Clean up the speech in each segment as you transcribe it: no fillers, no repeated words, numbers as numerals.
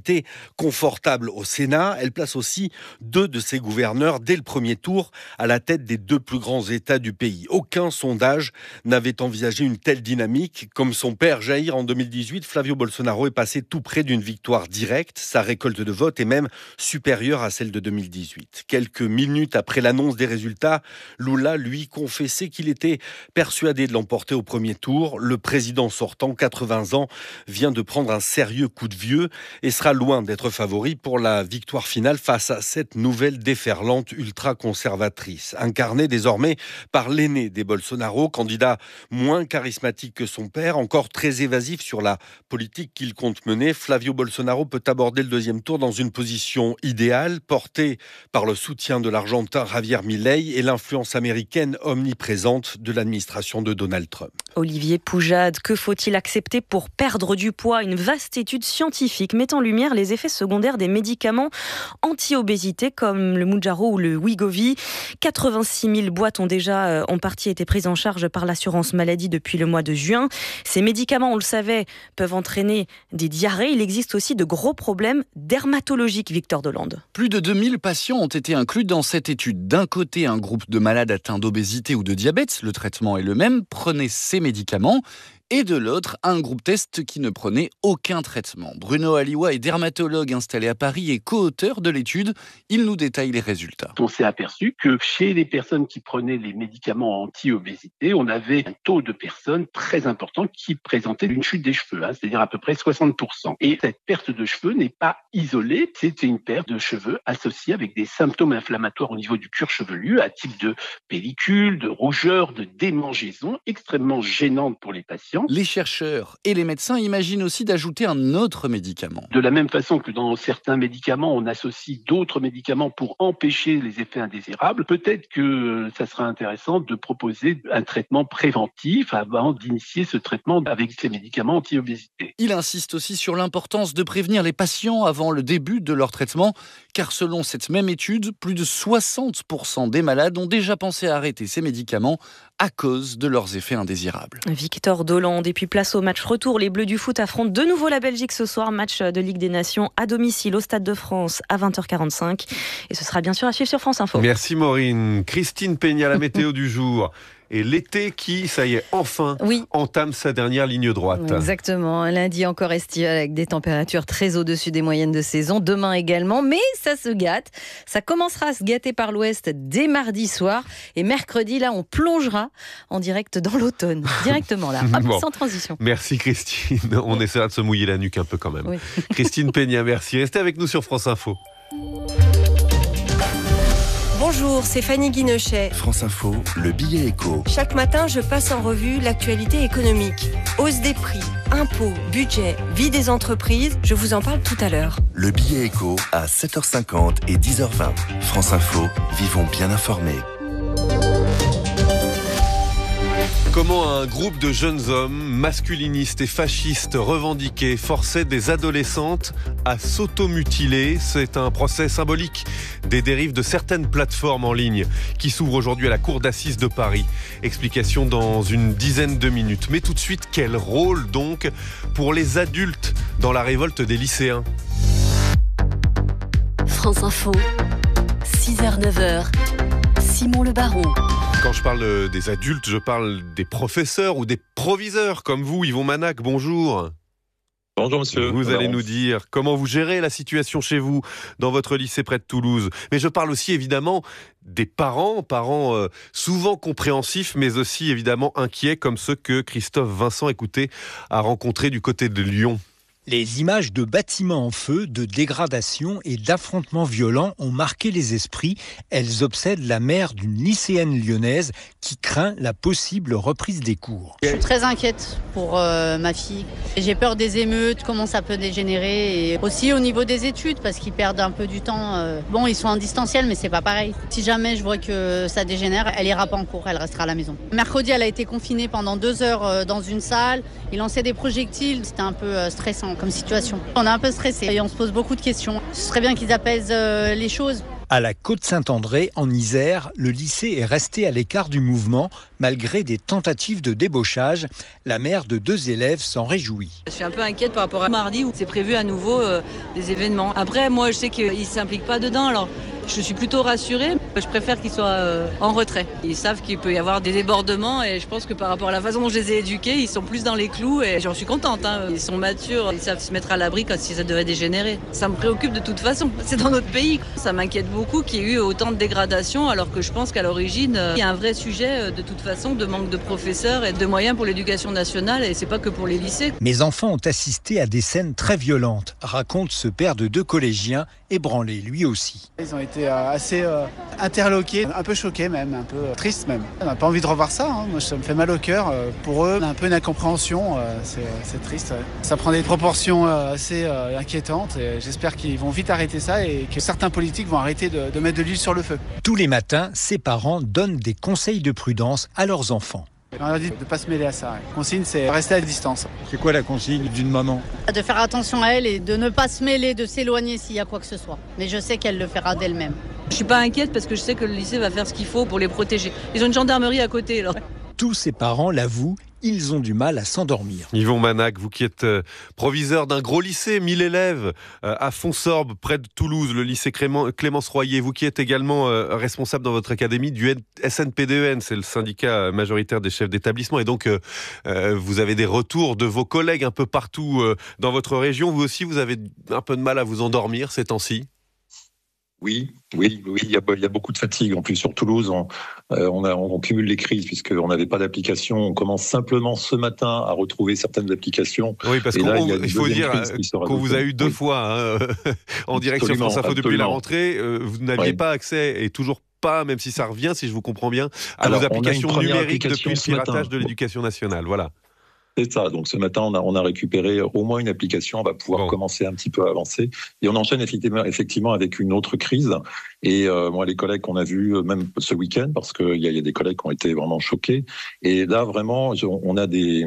majorité confortable au Sénat. Elle place aussi 2 de ses gouverneurs dès le premier tour à la tête des 2 plus grands États du pays. Aucun sondage n'avait envisagé une telle dynamique. Comme son père Jair en 2018, Flavio Bolsonaro est passé tout près d'une victoire directe. Sa récolte de vote est même supérieure à celle de 2018. Quelques minutes après l'annonce des résultats, Lula, lui, confessait qu'il était persuadé de l'emporter au premier tour. Le président sortant, 80 ans, vient de prendre un sérieux coup de vieux et sera loin d'être favori pour la victoire finale face à cette nouvelle déferlante ultra-conservatrice. Incarnée désormais par l'aîné des Bolsonaro, candidat moins charismatique que son père, encore très évasif sur la politique qu'il compte mener, Flavio Bolsonaro peut aborder le deuxième tour dans une position idéale, portée par le soutien de l'Argentin Javier Milei et l'influence américaine omniprésente de l'administration de Donald Trump. Olivier Poujade, que faut-il accepter pour perdre du poids ? Une vaste étude scientifique met en lumière les effets secondaires des médicaments anti-obésité comme le Mounjaro ou le Wegovy. 86 000 boîtes ont déjà en partie été prises en charge par l'assurance maladie depuis le mois de juin. Ces médicaments, on le savait, peuvent entraîner des diarrhées. Il existe aussi de gros problèmes dermatologiques, Victor Delande. Plus de 2000 patients ont été inclus dans cette étude. D'un côté, un groupe de malades atteints d'obésité ou de diabète, le traitement est le même, prenez ces médicaments. Et de l'autre, un groupe test qui ne prenait aucun traitement. Bruno Aliwa est dermatologue installé à Paris et co-auteur de l'étude. Il nous détaille les résultats. On s'est aperçu que chez les personnes qui prenaient les médicaments anti-obésité, on avait un taux de personnes très important qui présentaient une chute des cheveux, c'est-à-dire à peu près 60%. Et cette perte de cheveux n'est pas isolée, c'est une perte de cheveux associée avec des symptômes inflammatoires au niveau du cuir chevelu, à type de pellicule, de rougeur, de démangeaison, extrêmement gênante pour les patients. Les chercheurs et les médecins imaginent aussi d'ajouter un autre médicament. De la même façon que dans certains médicaments, on associe d'autres médicaments pour empêcher les effets indésirables, peut-être que ça sera intéressant de proposer un traitement préventif avant d'initier ce traitement avec ces médicaments anti-obésité. Il insiste aussi sur l'importance de prévenir les patients avant le début de leur traitement, car selon cette même étude, plus de 60% des malades ont déjà pensé à arrêter ces médicaments à cause de leurs effets indésirables. Victor Delande, et puis place au match retour. Les Bleus du foot affrontent de nouveau la Belgique ce soir. Match de Ligue des Nations à domicile au Stade de France à 20h45. Et ce sera bien sûr à suivre sur France Info. Merci Maureen. Christine Peña, la météo du jour. Et l'été qui, ça y est, enfin, entame sa dernière ligne droite. Exactement. Un lundi encore estival avec des températures très au-dessus des moyennes de saison. Demain également, mais ça se gâte. Ça commencera à se gâter par l'ouest dès mardi soir. Et mercredi, là, on plongera en direct dans l'automne. Directement, là. Hop, sans transition. Merci Christine. On essaiera de se mouiller la nuque un peu quand même. Oui. Christine Peña, merci. Restez avec nous sur France Info. Bonjour, c'est Fanny Guinochet. France Info, le billet éco. Chaque matin, je passe en revue l'actualité économique. Hausse des prix, impôts, budget, vie des entreprises, je vous en parle tout à l'heure. Le billet éco à 7h50 et 10h20. France Info, vivons bien informés. Comment un groupe de jeunes hommes masculinistes et fascistes revendiqués forçait des adolescentes à s'automutiler. C'est un procès symbolique des dérives de certaines plateformes en ligne qui s'ouvrent aujourd'hui à la cour d'assises de Paris. Explication dans une dizaine de minutes. Mais tout de suite, quel rôle donc pour les adultes dans la révolte des lycéens ? France Info, 6h-9h, Simon Le Baron. Quand je parle des adultes, je parle des professeurs ou des proviseurs comme vous, Yvon Manac, bonjour. Bonjour monsieur. Vous allez nous dire comment vous gérez la situation chez vous, dans votre lycée près de Toulouse. Mais je parle aussi évidemment des parents souvent compréhensifs, mais aussi évidemment inquiets, comme ceux que Christophe Vincent, écoutez, a rencontrés du côté de Lyon. Les images de bâtiments en feu, de dégradation et d'affrontements violents ont marqué les esprits. Elles obsèdent la mère d'une lycéenne lyonnaise qui craint la possible reprise des cours. Je suis très inquiète pour ma fille. J'ai peur des émeutes, comment ça peut dégénérer. Et aussi au niveau des études, parce qu'ils perdent un peu du temps. Bon, ils sont en distanciel, mais c'est pas pareil. Si jamais je vois que ça dégénère, elle ira pas en cours, elle restera à la maison. Mercredi, elle a été confinée pendant 2 heures dans une salle. Ils lançaient des projectiles, c'était un peu stressant comme situation. On est un peu stressé et on se pose beaucoup de questions. Ce serait bien qu'ils apaisent les choses. À la Côte-Saint-André, en Isère, le lycée est resté à l'écart du mouvement malgré des tentatives de débauchage. La mère de 2 élèves s'en réjouit. Je suis un peu inquiète par rapport à mardi où c'est prévu à nouveau des événements. Après, moi, je sais qu'ils ne s'impliquent pas dedans, alors je suis plutôt rassurée. Je préfère qu'ils soient en retrait. Ils savent qu'il peut y avoir des débordements et je pense que par rapport à la façon dont je les ai éduqués, ils sont plus dans les clous et j'en suis contente. Ils sont matures, ils savent se mettre à l'abri quand si ça devait dégénérer. Ça me préoccupe de toute façon. C'est dans notre pays. Ça m'inquiète beaucoup qu'il y ait eu autant de dégradation alors que je pense qu'à l'origine, il y a un vrai sujet de toute façon de manque de professeurs et de moyens pour l'éducation nationale et c'est pas que pour les lycées. Mes enfants ont assisté à des scènes très violentes, raconte ce père de 2 collégiens, ébranlé lui aussi. Ils ont été assez interloqués, un peu choqués même, un peu tristes même. On n'a pas envie de revoir ça, Moi, ça me fait mal au cœur. Pour eux, on a un peu une incompréhension, c'est triste. Ça prend des proportions assez inquiétantes et j'espère qu'ils vont vite arrêter ça et que certains politiques vont arrêter de mettre de l'huile sur le feu. Tous les matins, ces parents donnent des conseils de prudence à leurs enfants. On leur dit de ne pas se mêler à ça. La consigne, c'est rester à distance. C'est quoi la consigne d'une maman ? De faire attention à elle et de ne pas se mêler, de s'éloigner s'il y a quoi que ce soit. Mais je sais qu'elle le fera d'elle-même. Je suis pas inquiète parce que je sais que le lycée va faire ce qu'il faut pour les protéger. Ils ont une gendarmerie à côté. Alors. Tous ces parents l'avouent, ils ont du mal à s'endormir. Yvon Manac, vous qui êtes proviseur d'un gros lycée, 1000 élèves à Fonsorbe, près de Toulouse, le lycée Clémence Royer, vous qui êtes également responsable dans votre académie du SNPDEN, c'est le syndicat majoritaire des chefs d'établissement, et donc vous avez des retours de vos collègues un peu partout dans votre région. Vous aussi, vous avez un peu de mal à vous endormir ces temps-ci ? Oui, il y a beaucoup de fatigue. En plus, sur Toulouse, on cumule les crises puisqu'on n'avait pas d'application. On commence simplement ce matin à retrouver certaines applications. Oui, parce qu'il faut dire qu'on vous a eu 2 fois en direct sur France Info depuis la rentrée. Vous n'aviez pas accès et toujours pas, même si ça revient, si je vous comprends bien, à vos applications numériques depuis le piratage de l'éducation nationale. Voilà. C'est ça. Donc ce matin, on a récupéré au moins une application. On va pouvoir commencer un petit peu à avancer. Et on enchaîne effectivement avec une autre crise. Et moi, les collègues qu'on a vus, même ce week-end, parce qu'il y a des collègues qui ont été vraiment choqués. Et là, vraiment, on a des...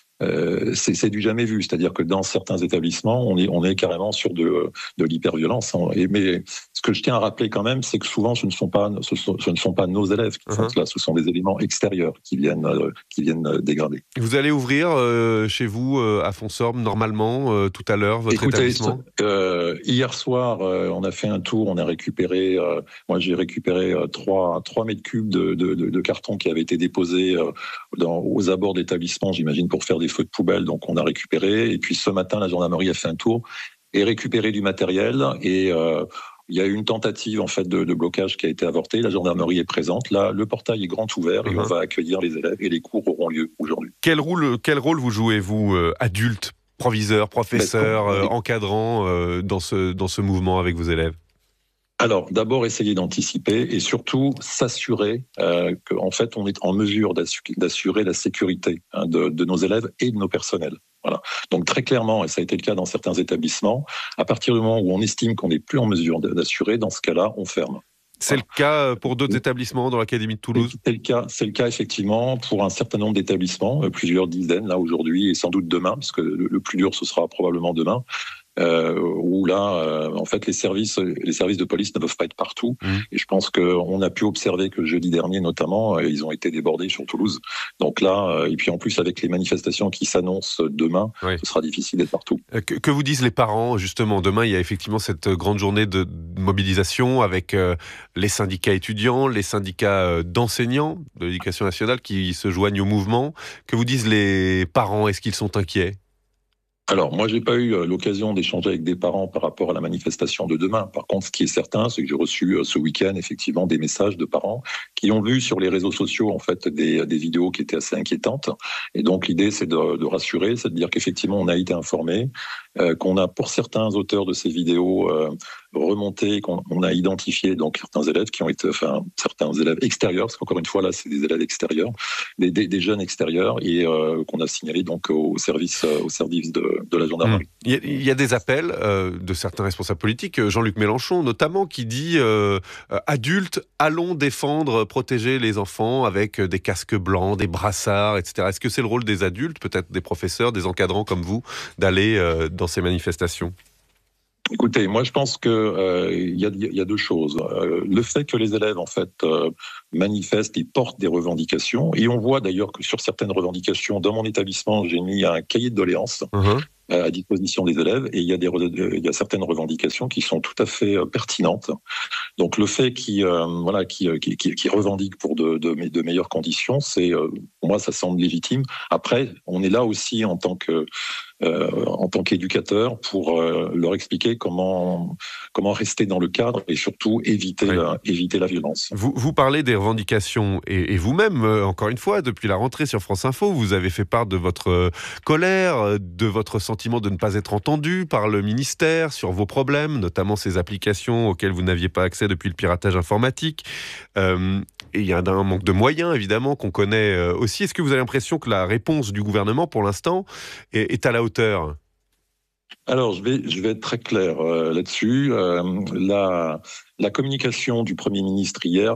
c'est du jamais vu, c'est-à-dire que dans certains établissements, on est carrément sur de l'hyperviolence. Mais ce que je tiens à rappeler quand même, c'est que souvent, ce ne sont pas nos élèves qui sont là, ce sont des éléments extérieurs qui viennent dégrader. Vous allez ouvrir chez vous à Fonsorbe normalement tout à l'heure votre établissement. Hier soir, on a fait un tour, on a récupéré. Moi, j'ai récupéré 3 mètres cubes de carton qui avaient été déposés aux abords d'établissement, j'imagine, pour faire des feux de poubelle, donc on a récupéré. Et puis ce matin, la gendarmerie a fait un tour et récupéré du matériel. Et il y a eu une tentative en fait de blocage qui a été avortée. La gendarmerie est présente. Là, le portail est grand ouvert et on va accueillir les élèves et les cours auront lieu aujourd'hui. Quel rôle vous jouez, vous, adulte, proviseur, professeur, encadrant dans ce mouvement avec vos élèves ? Alors, d'abord, essayer d'anticiper et surtout s'assurer qu'en fait, on est en mesure d'assurer la sécurité de nos élèves et de nos personnels. Voilà. Donc, très clairement, et ça a été le cas dans certains établissements, à partir du moment où on estime qu'on n'est plus en mesure d'assurer, dans ce cas-là, on ferme. C'est le cas pour d'autres établissements dans l'Académie de Toulouse ? C'est le cas effectivement pour un certain nombre d'établissements, plusieurs dizaines là aujourd'hui et sans doute demain, parce que le plus dur, ce sera probablement demain. Où là, en fait, les services de police ne peuvent pas être partout. Et je pense qu'on a pu observer que jeudi dernier, notamment, ils ont été débordés sur Toulouse. Donc là, et puis en plus, avec les manifestations qui s'annoncent demain, ce sera difficile d'être partout. Que vous disent les parents, justement ? Demain, il y a effectivement cette grande journée de mobilisation avec les syndicats étudiants, les syndicats d'enseignants de l'éducation nationale qui se joignent au mouvement. Que vous disent les parents ? Est-ce qu'ils sont inquiets ? Alors, moi, j'ai pas eu l'occasion d'échanger avec des parents par rapport à la manifestation de demain. Par contre, ce qui est certain, c'est que j'ai reçu ce week-end, effectivement, des messages de parents qui ont vu sur les réseaux sociaux, en fait, des vidéos qui étaient assez inquiétantes. Et donc, l'idée, c'est de rassurer, c'est de dire qu'effectivement, on a été informé, qu'on a, pour certains auteurs de ces vidéos, remonté, qu'on a identifié donc certains élèves qui ont été, certains élèves extérieurs, parce qu'encore une fois, là, c'est des élèves extérieurs, des jeunes extérieurs, et qu'on a signalé donc au service de la gendarmerie. Il y a des appels de certains responsables politiques, Jean-Luc Mélenchon notamment, qui dit adultes, allons défendre, protéger les enfants avec des casques blancs, des brassards, etc. Est-ce que c'est le rôle des adultes, peut-être des professeurs, des encadrants comme vous, d'aller dans ces manifestations ? Écoutez, moi je pense que il y a deux choses. Le fait que les élèves en fait manifestent et portent des revendications, et on voit d'ailleurs que sur certaines revendications, dans mon établissement, j'ai mis un cahier de doléances à disposition des élèves, et il y a certaines revendications qui sont tout à fait pertinentes. Donc le fait qu'ils revendiquent pour de meilleures conditions, pour moi ça semble légitime. Après, on est là aussi en tant qu'éducateur pour leur expliquer comment rester dans le cadre et surtout éviter la violence. Vous parlez des revendications et vous-même, encore une fois, depuis la rentrée sur France Info, vous avez fait part de votre colère, de votre sentiment de ne pas être entendu par le ministère sur vos problèmes, notamment ces applications auxquelles vous n'aviez pas accès depuis le piratage informatique. Et il y a un manque de moyens, évidemment, qu'on connaît aussi. Est-ce que vous avez l'impression que la réponse du gouvernement, pour l'instant, est à la hauteur ? Alors, je vais être très clair là-dessus. La communication du Premier ministre hier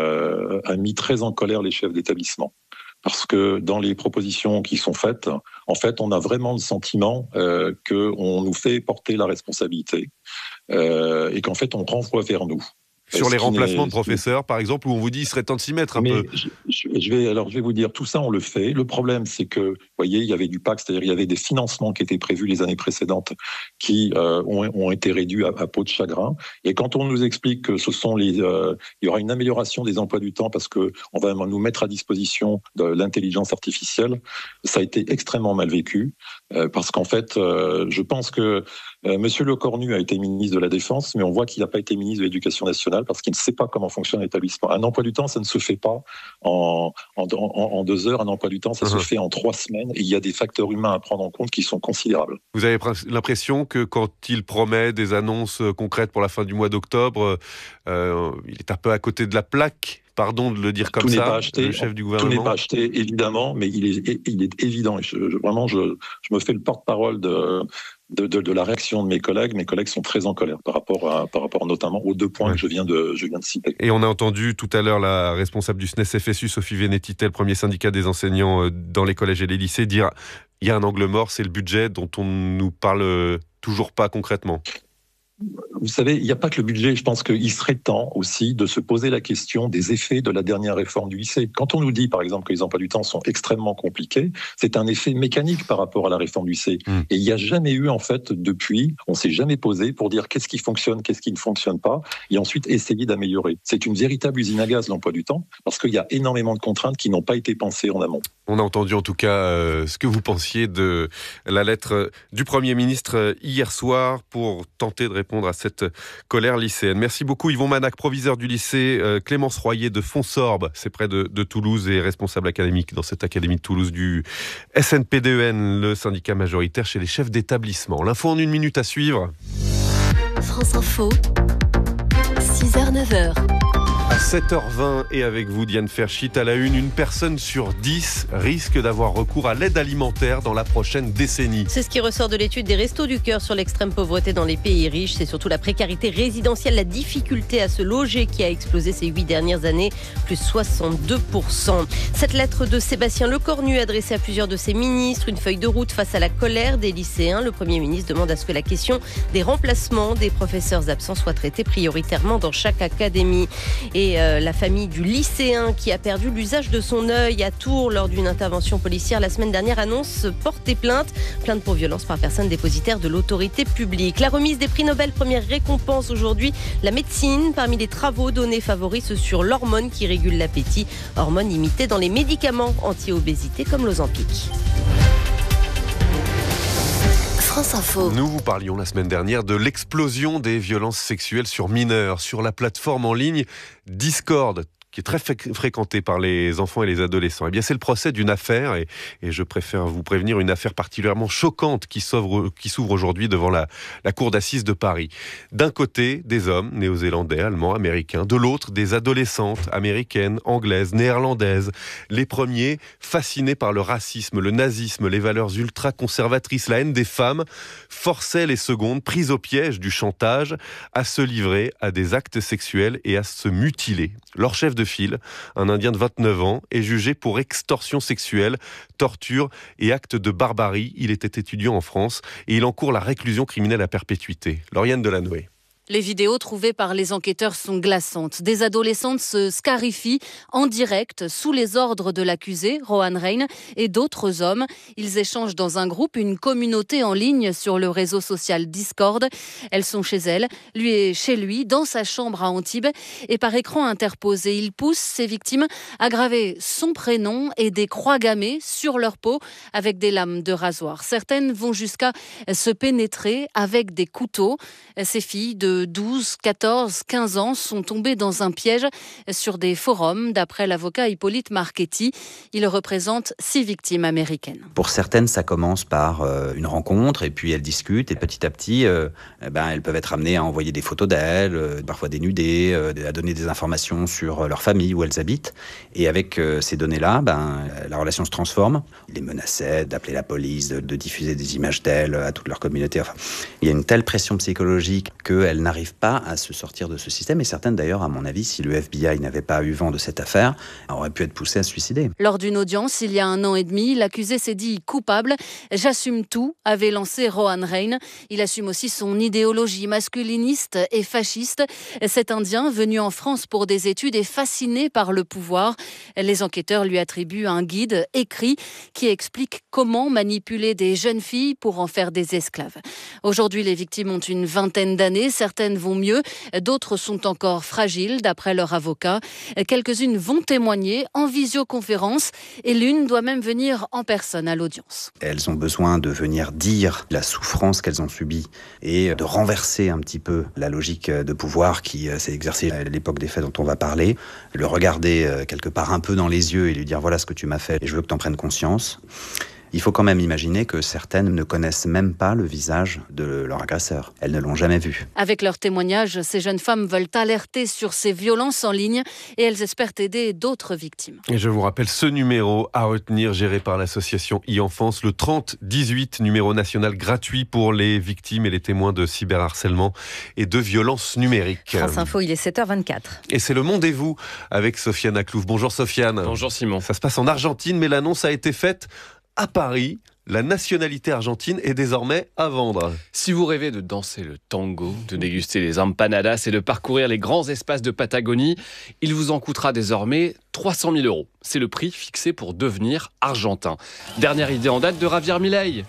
a mis très en colère les chefs d'établissement. Parce que dans les propositions qui sont faites, en fait, on a vraiment le sentiment qu'on nous fait porter la responsabilité et qu'en fait, on renvoie vers nous. Sur les remplacements de professeurs, par exemple, où on vous dit qu'il serait temps de s'y mettre un peu. Je vais vous dire, tout ça, on le fait. Le problème, c'est que, vous voyez, il y avait du PAC, c'est-à-dire il y avait des financements qui étaient prévus les années précédentes qui ont été réduits à peau de chagrin. Et quand on nous explique que il y aura une amélioration des emplois du temps parce qu'on va nous mettre à disposition de l'intelligence artificielle, ça a été extrêmement mal vécu. Parce qu'en fait, je pense que Monsieur Lecornu a été ministre de la Défense, mais on voit qu'il n'a pas été ministre de l'Éducation nationale parce qu'il ne sait pas comment fonctionne l'établissement. Un emploi du temps, ça ne se fait pas en 2 heures. Un emploi du temps, ça se fait en 3 semaines. Et il y a des facteurs humains à prendre en compte qui sont considérables. Vous avez l'impression que quand il promet des annonces concrètes pour la fin du mois d'octobre, il est un peu à côté de la plaque? Pardon de le dire comme ça, le chef du gouvernement. Tout n'est pas acheté, évidemment, mais il est évident. Et je me fais le porte-parole de la réaction de mes collègues. Mes collègues sont très en colère par rapport notamment aux 2 points que je viens de citer. Et on a entendu tout à l'heure la responsable du SNES-FSU, Sophie Vénétité, le premier syndicat des enseignants dans les collèges et les lycées, dire il y a un angle mort, c'est le budget dont on ne nous parle toujours pas concrètement. Vous savez, il n'y a pas que le budget. Je pense qu'il serait temps aussi de se poser la question des effets de la dernière réforme du lycée. Quand on nous dit, par exemple, que les emplois du temps sont extrêmement compliqués, c'est un effet mécanique par rapport à la réforme du lycée. Et il n'y a jamais eu, en fait, depuis, on ne s'est jamais posé pour dire qu'est-ce qui fonctionne, qu'est-ce qui ne fonctionne pas, et ensuite essayer d'améliorer. C'est une véritable usine à gaz, l'emploi du temps, parce qu'il y a énormément de contraintes qui n'ont pas été pensées en amont. On a entendu en tout cas ce que vous pensiez de la lettre du Premier ministre hier soir pour tenter de répondre à cette colère lycéenne. Merci beaucoup Yvon Manac, proviseur du lycée Clémence Royer de Fonsorbe, c'est près de Toulouse et responsable académique dans cette académie de Toulouse du SNPDEN, le syndicat majoritaire chez les chefs d'établissement. L'info en 1 minute à suivre. France Info, 6h-9h. À 7h20 et avec vous Diane Ferchit à la une personne sur 10 risque d'avoir recours à l'aide alimentaire dans la prochaine décennie. C'est ce qui ressort de l'étude des Restos du Cœur sur l'extrême pauvreté dans les pays riches. C'est surtout la précarité résidentielle, la difficulté à se loger qui a explosé ces 8 dernières années, plus 62%. Cette lettre de Sébastien Lecornu adressée à plusieurs de ses ministres, une feuille de route face à la colère des lycéens. Le Premier ministre demande à ce que la question des remplacements des professeurs absents soit traitée prioritairement dans chaque académie. Et la famille du lycéen qui a perdu l'usage de son œil à Tours lors d'une intervention policière la semaine dernière annonce porter plainte pour violence par personne dépositaire de l'autorité publique. La remise des prix Nobel, première récompense aujourd'hui, la médecine. Parmi les travaux donnés favorise sur l'hormone qui régule l'appétit, hormone imitée dans les médicaments anti-obésité comme l'Ozempic. France Info. Nous vous parlions la semaine dernière de l'explosion des violences sexuelles sur mineurs sur la plateforme en ligne Discord, qui est très fréquentée par les enfants et les adolescents. Eh bien, c'est le procès d'une affaire, et je préfère vous prévenir, une affaire particulièrement choquante qui s'ouvre aujourd'hui devant la cour d'assises de Paris. D'un côté, des hommes néo-zélandais, allemands, américains. De l'autre, des adolescentes américaines, anglaises, néerlandaises. Les premiers, fascinés par le racisme, le nazisme, les valeurs ultra-conservatrices, la haine des femmes, forçaient les secondes, prises au piège du chantage, à se livrer à des actes sexuels et à se mutiler. Leur chef de de fil. Un Indien de 29 ans est jugé pour extorsion sexuelle, torture et actes de barbarie. Il était étudiant en France et il encourt la réclusion criminelle à perpétuité. Lauriane Delanoë. Les vidéos trouvées par les enquêteurs sont glaçantes. Des adolescentes se scarifient en direct sous les ordres de l'accusé, Rohan Rein, et d'autres hommes. Ils échangent dans un groupe, une communauté en ligne sur le réseau social Discord. Elles sont chez elles, lui est chez lui, dans sa chambre à Antibes. Et par écran interposé, il pousse ses victimes à graver son prénom et des croix gammées sur leur peau avec des lames de rasoir. Certaines vont jusqu'à se pénétrer avec des couteaux. Ces filles de 12, 14, 15 ans sont tombés dans un piège sur des forums, d'après l'avocat Hippolyte Marchetti. Il représente 6 victimes américaines. Pour certaines, ça commence par une rencontre et puis elles discutent et petit à petit, elles peuvent être amenées à envoyer des photos d'elles, parfois dénudées, à donner des informations sur leur famille, où elles habitent. Et avec ces données-là, la relation se transforme. Ils les menaçaient d'appeler la police, de diffuser des images d'elles à toute leur communauté. Enfin, il y a une telle pression psychologique qu'elles n'arrivent pas à se sortir de ce système. Et certaines d'ailleurs, à mon avis, si le FBI n'avait pas eu vent de cette affaire, auraient pu être poussées à se suicider. Lors d'une audience, il y a 1 an et demi, l'accusé s'est dit coupable. « J'assume tout », avait lancé Rohan Rein. Il assume aussi son idéologie masculiniste et fasciste. Cet Indien, venu en France pour des études, est fasciné par le pouvoir. Les enquêteurs lui attribuent un guide écrit qui explique comment manipuler des jeunes filles pour en faire des esclaves. Aujourd'hui, les victimes ont une vingtaine d'années. Certaines vont mieux, d'autres sont encore fragiles, d'après leur avocat. Quelques-unes vont témoigner en visioconférence et l'une doit même venir en personne à l'audience. Elles ont besoin de venir dire la souffrance qu'elles ont subie et de renverser un petit peu la logique de pouvoir qui s'est exercée à l'époque des faits dont on va parler, le regarder quelque part un peu dans les yeux et lui dire voilà ce que tu m'as fait et je veux que tu en prennes conscience. Il faut quand même imaginer que certaines ne connaissent même pas le visage de leur agresseur. Elles ne l'ont jamais vu. Avec leurs témoignages, ces jeunes femmes veulent alerter sur ces violences en ligne et elles espèrent aider d'autres victimes. Et je vous rappelle ce numéro à retenir, géré par l'association e-Enfance, le 3018, numéro national gratuit pour les victimes et les témoins de cyberharcèlement et de violences numériques. France Info, il est 7h24. Et c'est le Monde et vous avec Sofiane Aklouf. Bonjour Sofiane. Bonjour Simon. Ça se passe en Argentine, mais l'annonce a été faite à Paris. La nationalité argentine est désormais à vendre. Si vous rêvez de danser le tango, de déguster les empanadas et de parcourir les grands espaces de Patagonie, il vous en coûtera désormais 300 000 €. C'est le prix fixé pour devenir argentin. Dernière idée en date de Javier Milei.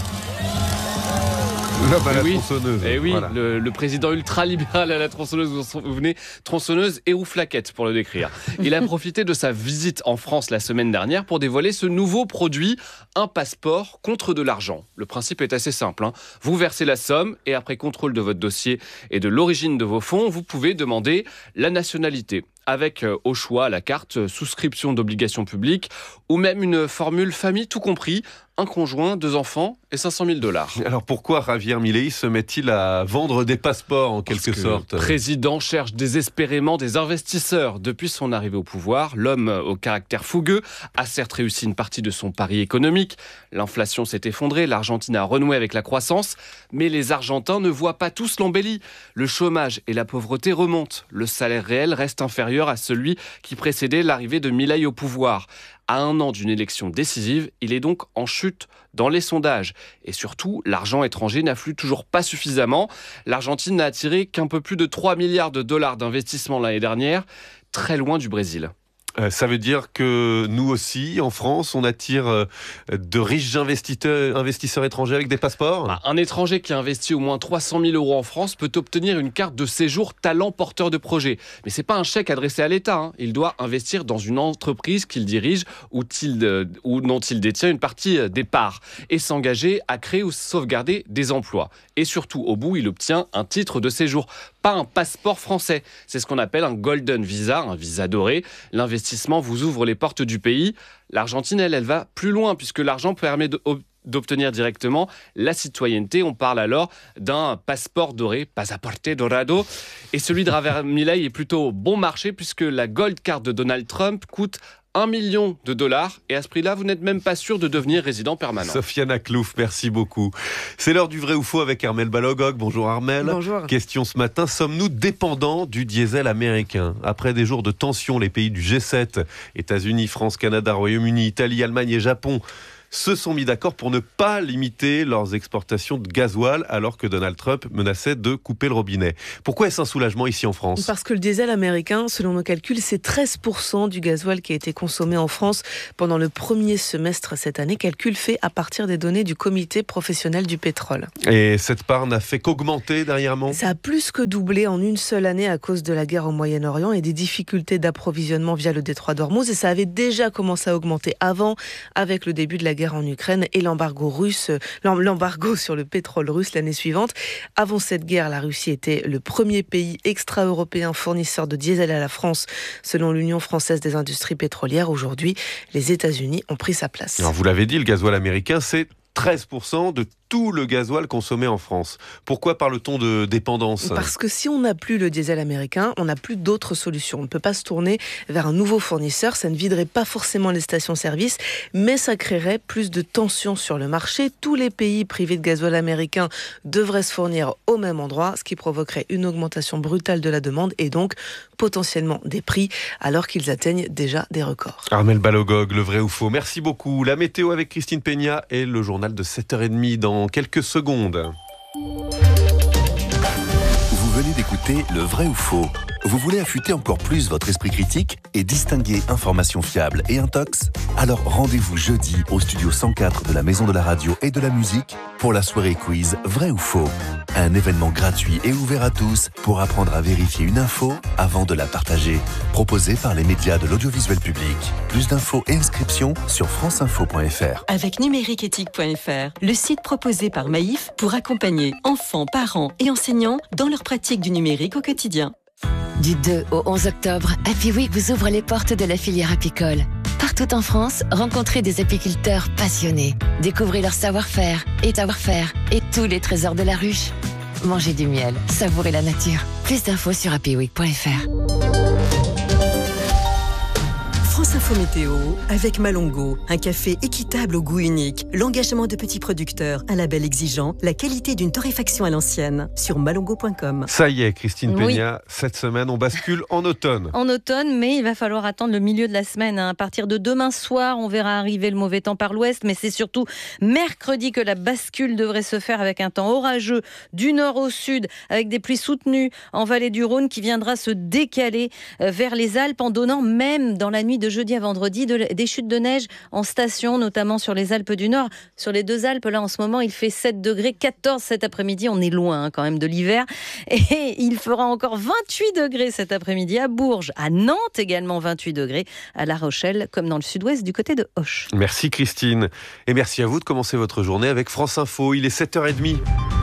L'homme à la tronçonneuse. Et oui, voilà. le président ultra-libéral à la tronçonneuse, vous vous souvenez, tronçonneuse et rouflaquette pour le décrire. Il a profité de sa visite en France la semaine dernière pour dévoiler ce nouveau produit, un passeport contre de l'argent. Le principe est assez simple. Vous versez la somme et après contrôle de votre dossier et de l'origine de vos fonds, vous pouvez demander la nationalité. Avec au choix la carte souscription d'obligations publiques ou même une formule famille tout compris, un conjoint, 2 enfants et 500 000 $. Alors pourquoi Javier Milei se met-il à vendre des passeports en quelque sorte ? Le président cherche désespérément des investisseurs. Depuis son arrivée au pouvoir, l'homme au caractère fougueux a certes réussi une partie de son pari économique. L'inflation s'est effondrée, l'Argentine a renoué avec la croissance, mais les Argentins ne voient pas tous l'embellie. Le chômage et la pauvreté remontent. Le salaire réel reste inférieur à celui qui précédait l'arrivée de Milei au pouvoir. À 1 an d'une élection décisive, il est donc en chute dans les sondages. Et surtout, l'argent étranger n'afflue toujours pas suffisamment. L'Argentine n'a attiré qu'un peu plus de 3 milliards de dollars d'investissement l'année dernière, très loin du Brésil. Ça veut dire que nous aussi, en France, on attire de riches investisseurs étrangers avec des passeports ? Un étranger qui investit au moins 300 000 € en France peut obtenir une carte de séjour talent porteur de projet. Mais ce n'est pas un chèque adressé à l'État. Il doit investir dans une entreprise qu'il dirige ou dont il détient une partie des parts et s'engager à créer ou sauvegarder des emplois. Et surtout, au bout, il obtient un titre de séjour, pas un passeport français. C'est ce qu'on appelle un golden visa, un visa doré. L'investissement vous ouvre les portes du pays. L'Argentine, elle va plus loin puisque l'argent permet d'obtenir directement la citoyenneté. On parle alors d'un passeport doré, pasaporte dorado. Et celui de Javier Milei est plutôt bon marché puisque la Gold Card de Donald Trump coûte $1 million. Et à ce prix-là, vous n'êtes même pas sûr de devenir résident permanent. Sofiane Aklouf, merci beaucoup. C'est l'heure du vrai ou faux avec Armelle Balogog. Bonjour Armelle. Bonjour. Question ce matin, sommes-nous dépendants du diesel américain ? Après des jours de tension, les pays du G7, États-Unis, France, Canada, Royaume-Uni, Italie, Allemagne et Japon, se sont mis d'accord pour ne pas limiter leurs exportations de gasoil alors que Donald Trump menaçait de couper le robinet. Pourquoi est-ce un soulagement ici en France ? Parce que le diesel américain, selon nos calculs, c'est 13% du gasoil qui a été consommé en France pendant le premier semestre cette année. Calcul fait à partir des données du comité professionnel du pétrole. Et cette part n'a fait qu'augmenter dernièrement ? Ça a plus que doublé en une seule année à cause de la guerre au Moyen-Orient et des difficultés d'approvisionnement via le détroit d'Ormuz. Et ça avait déjà commencé à augmenter avant, avec le début de la guerre en Ukraine et l'embargo sur le pétrole russe l'année suivante. Avant cette guerre, la Russie était le premier pays extra-européen fournisseur de diesel à la France, selon l'Union française des industries pétrolières. Aujourd'hui, les États-Unis ont pris sa place. Alors vous l'avez dit, le gasoil américain, c'est 13% de tout le gasoil consommé en France. Pourquoi parle-t-on de dépendance ? Parce que si on n'a plus le diesel américain, on n'a plus d'autres solutions. On ne peut pas se tourner vers un nouveau fournisseur. Ça ne viderait pas forcément les stations-service, mais ça créerait plus de tensions sur le marché. Tous les pays privés de gasoil américain devraient se fournir au même endroit, ce qui provoquerait une augmentation brutale de la demande et donc potentiellement des prix, alors qu'ils atteignent déjà des records. Armelle Balogog, le vrai ou faux. Merci beaucoup. La météo avec Christine Peña et le journal de 7h30 dans quelques secondes. Vous venez d'écouter Le Vrai ou Faux. Vous voulez affûter encore plus votre esprit critique et distinguer information fiable et intox ? Alors rendez-vous jeudi au studio 104 de la Maison de la Radio et de la Musique pour la soirée quiz Vrai ou Faux. Un événement gratuit et ouvert à tous pour apprendre à vérifier une info avant de la partager. Proposé par les médias de l'audiovisuel public. Plus d'infos et inscriptions sur franceinfo.fr. Avec numériqueéthique.fr, le site proposé par Maïf pour accompagner enfants, parents et enseignants dans leur pratique du numérique au quotidien. Du 2 au 11 octobre, Happy Week vous ouvre les portes de la filière apicole. Partout en France, rencontrez des apiculteurs passionnés. Découvrez leur savoir-faire et tous les trésors de la ruche. Mangez du miel, savourez la nature. Plus d'infos sur happyweek.fr. France Info Météo avec Malongo, un café équitable au goût unique, l'engagement de petits producteurs, un label exigeant, la qualité d'une torréfaction à l'ancienne, sur malongo.com. Ça y est, Christine Peña, cette semaine, on bascule en automne. En automne, mais il va falloir attendre le milieu de la semaine. À partir de demain soir, on verra arriver le mauvais temps par l'ouest, mais c'est surtout mercredi que la bascule devrait se faire avec un temps orageux du nord au sud, avec des pluies soutenues en vallée du Rhône qui viendra se décaler vers les Alpes en donnant même dans la nuit de jeudi à vendredi des chutes de neige en station, notamment sur les Alpes du Nord. Sur les deux Alpes, là en ce moment, il fait 7 degrés, 14 cet après-midi. On est loin quand même de l'hiver. Et il fera encore 28 degrés cet après-midi à Bourges, à Nantes également 28 degrés, à La Rochelle comme dans le sud-ouest du côté de Auch. Merci Christine. Et merci à vous de commencer votre journée avec France Info. Il est 7h30.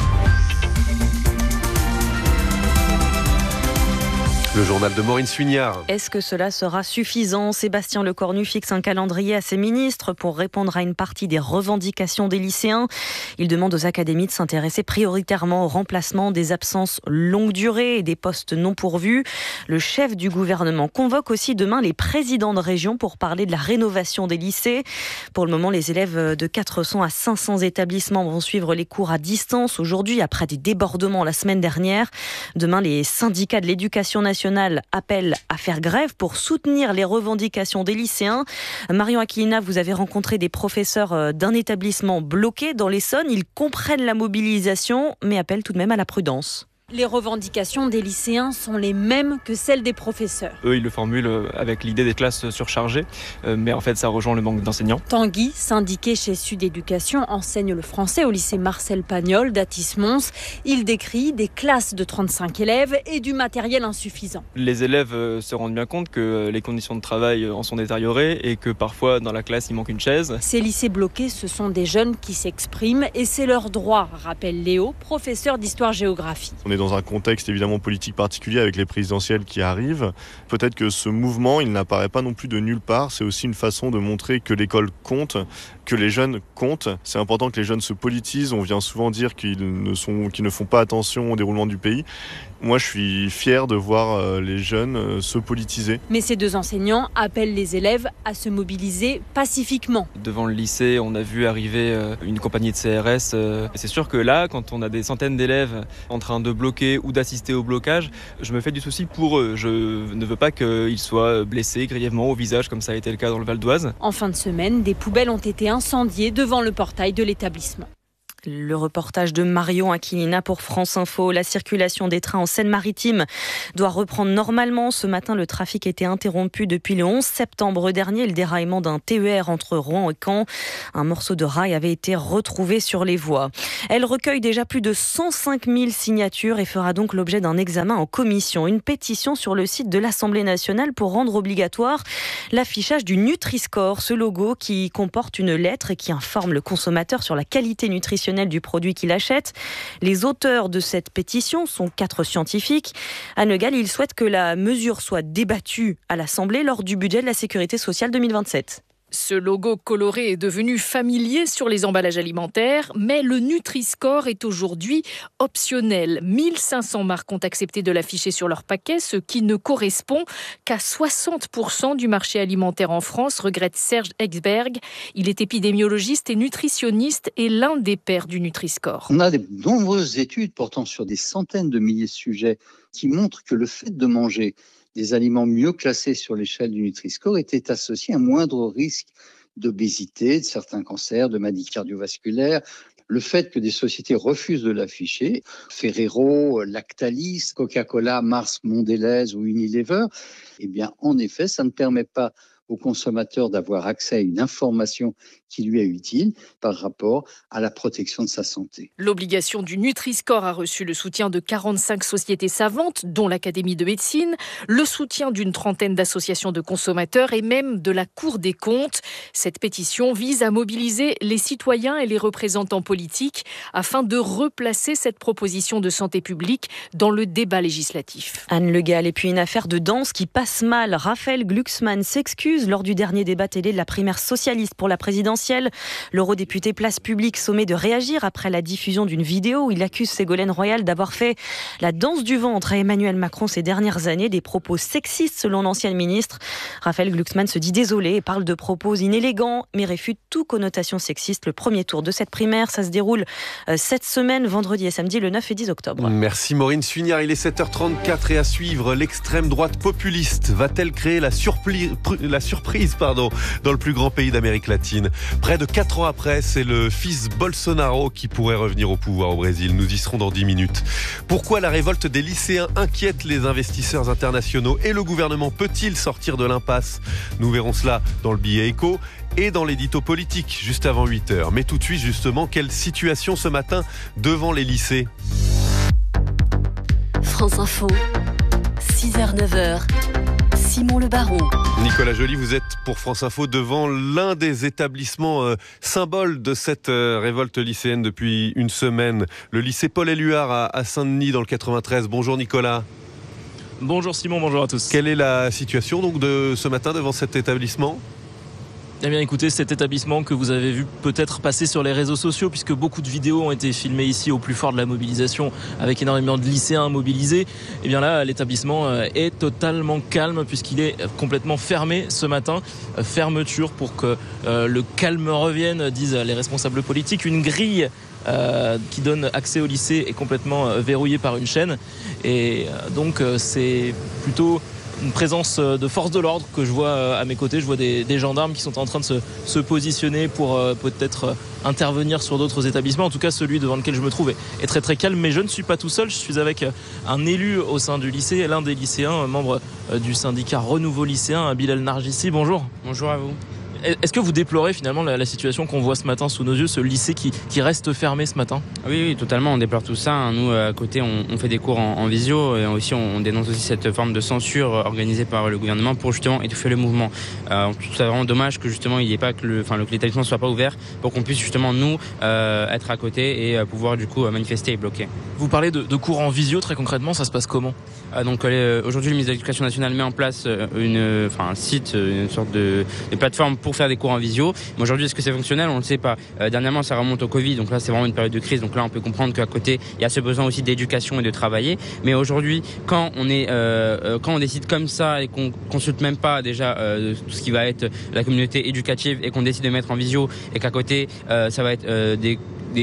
Le journal de Maureen Suignard. Est-ce que cela sera suffisant ? Sébastien Lecornu fixe un calendrier à ses ministres pour répondre à une partie des revendications des lycéens. Il demande aux académies de s'intéresser prioritairement au remplacement des absences longue durée et des postes non pourvus. Le chef du gouvernement convoque aussi demain les présidents de région pour parler de la rénovation des lycées. Pour le moment, les élèves de 400 à 500 établissements vont suivre les cours à distance aujourd'hui après des débordements la semaine dernière. Demain, les syndicats de l'éducation nationale appelle à faire grève pour soutenir les revendications des lycéens. Marion Aquilina, vous avez rencontré des professeurs d'un établissement bloqué dans l'Essonne. Ils comprennent la mobilisation, mais appellent tout de même à la prudence. Les revendications des lycéens sont les mêmes que celles des professeurs. Eux, ils le formulent avec l'idée des classes surchargées, mais en fait, ça rejoint le manque d'enseignants. Tanguy, syndiqué chez Sud Éducation, enseigne le français au lycée Marcel Pagnol d'Athis-Mons. Il décrit des classes de 35 élèves et du matériel insuffisant. Les élèves se rendent bien compte que les conditions de travail en sont détériorées et que parfois, dans la classe, il manque une chaise. Ces lycées bloqués, ce sont des jeunes qui s'expriment et c'est leur droit, rappelle Léo, professeur d'histoire-géographie. On est dans un contexte évidemment politique particulier avec les présidentielles qui arrivent. Peut-être que ce mouvement, il n'apparaît pas non plus de nulle part. C'est aussi une façon de montrer que l'école compte que les jeunes comptent. C'est important que les jeunes se politisent. On vient souvent dire qu'ils ne font pas attention au déroulement du pays. Moi, je suis fier de voir les jeunes se politiser. Mais ces 2 enseignants appellent les élèves à se mobiliser pacifiquement. Devant le lycée, on a vu arriver une compagnie de CRS. C'est sûr que là, quand on a des centaines d'élèves en train de bloquer ou d'assister au blocage, je me fais du souci pour eux. Je ne veux pas qu'ils soient blessés grièvement au visage, comme ça a été le cas dans le Val d'Oise. En fin de semaine, des poubelles ont été incendiées devant le portail de l'établissement. Le reportage de Marion Aquilina pour France Info. La circulation des trains en Seine-Maritime doit reprendre normalement. Ce matin, le trafic était interrompu depuis le 11 septembre dernier. Le déraillement d'un TER entre Rouen et Caen. Un morceau de rail avait été retrouvé sur les voies. Elle recueille déjà plus de 105 000 signatures et fera donc l'objet d'un examen en commission. Une pétition sur le site de l'Assemblée nationale pour rendre obligatoire l'affichage du Nutri-Score. Ce logo qui comporte une lettre et qui informe le consommateur sur la qualité nutritionnelle du produit qu'il achète. Les auteurs de cette pétition sont 4 scientifiques. À Neugal, ils souhaitent que la mesure soit débattue à l'Assemblée lors du budget de la Sécurité sociale 2027. Ce logo coloré est devenu familier sur les emballages alimentaires, mais le Nutri-Score est aujourd'hui optionnel. 1500 marques ont accepté de l'afficher sur leur paquet, ce qui ne correspond qu'à 60% du marché alimentaire en France, regrette Serge Exberg. Il est épidémiologiste et nutritionniste et l'un des pairs du Nutri-Score. On a de nombreuses études portant sur des centaines de milliers de sujets qui montrent que le fait de manger des aliments mieux classés sur l'échelle du Nutri-Score étaient associés à un moindre risque d'obésité, de certains cancers, de maladies cardiovasculaires. Le fait que des sociétés refusent de l'afficher, Ferrero, Lactalis, Coca-Cola, Mars, Mondelez ou Unilever, eh bien, en effet, ça ne permet pas au consommateur d'avoir accès à une information qui lui est utile par rapport à la protection de sa santé. L'obligation du Nutri-Score a reçu le soutien de 45 sociétés savantes, dont l'Académie de médecine, le soutien d'une trentaine d'associations de consommateurs et même de la Cour des comptes. Cette pétition vise à mobiliser les citoyens et les représentants politiques afin de replacer cette proposition de santé publique dans le débat législatif. Anne Le Gall, et puis une affaire de danse qui passe mal. Raphaël Glucksmann s'excuse lors du dernier débat télé de la primaire socialiste pour la présidentielle. L'eurodéputé Place Publique sommet de réagir après la diffusion d'une vidéo où il accuse Ségolène Royal d'avoir fait la danse du ventre à Emmanuel Macron ces dernières années, des propos sexistes selon l'ancienne ministre. Raphaël Glucksmann se dit désolé et parle de propos inélégants, mais réfute toute connotation sexiste. Le premier tour de cette primaire, ça se déroule cette semaine, vendredi et samedi, le 9 et 10 octobre. Merci Maureen Suignard, il est 7h34 et à suivre, l'extrême droite populiste va-t-elle créer la surprise dans le plus grand pays d'Amérique latine. Près de 4 ans après, c'est le fils Bolsonaro qui pourrait revenir au pouvoir au Brésil. Nous y serons dans 10 minutes. Pourquoi la révolte des lycéens inquiète les investisseurs internationaux et le gouvernement peut-il sortir de l'impasse? Nous verrons cela dans le billet écho et dans l'édito politique, juste avant 8h. Mais tout de suite, justement, quelle situation ce matin devant les lycées? France Info, 6h-9h. Simon Le Baron. Nicolas Joly, vous êtes pour France Info devant l'un des établissements symboles de cette révolte lycéenne depuis une semaine, le lycée Paul Éluard à Saint-Denis dans le 93. Bonjour Nicolas. Bonjour Simon, bonjour à tous. Quelle est la situation donc de ce matin devant cet établissement ? Eh bien écoutez, cet établissement que vous avez vu peut-être passer sur les réseaux sociaux, puisque beaucoup de vidéos ont été filmées ici au plus fort de la mobilisation avec énormément de lycéens mobilisés, eh bien là l'établissement est totalement calme puisqu'il est complètement fermé ce matin. Fermeture pour que le calme revienne, disent les responsables politiques. Une grille qui donne accès au lycée est complètement verrouillée par une chaîne et donc c'est plutôt une présence de force de l'ordre que je vois à mes côtés. Je vois des gendarmes qui sont en train de se positionner pour peut-être intervenir sur d'autres établissements. En tout cas, celui devant lequel je me trouve est très très calme. Mais je ne suis pas tout seul. Je suis avec un élu au sein du lycée, l'un des lycéens, membre du syndicat Renouveau Lycéen, Bilal Nargissi. Bonjour. Bonjour à vous. Est-ce que vous déplorez finalement la situation qu'on voit ce matin sous nos yeux, ce lycée qui reste fermé ce matin ? Oui, totalement, on déplore tout ça. Nous, à côté, on fait des cours en visio et aussi on dénonce aussi cette forme de censure organisée par le gouvernement pour justement étouffer le mouvement. On trouve ça vraiment dommage que justement il n'y ait pas que l'établissement ne soit pas ouvert pour qu'on puisse justement nous être à côté et pouvoir du coup manifester et bloquer. Vous parlez de cours en visio, très concrètement, ça se passe comment ? Aujourd'hui, le ministre de l'Éducation nationale met en place un site, une sorte de plateforme pour pour faire des cours en visio. Mais aujourd'hui, est-ce que c'est fonctionnel? On ne le sait pas. Dernièrement, ça remonte au Covid, donc là, c'est vraiment une période de crise. Donc là, on peut comprendre qu'à côté, il y a ce besoin aussi d'éducation et de travailler. Mais aujourd'hui, quand on décide comme ça et qu'on consulte même pas déjà tout ce qui va être la communauté éducative et qu'on décide de mettre en visio et qu'à côté, ça va être des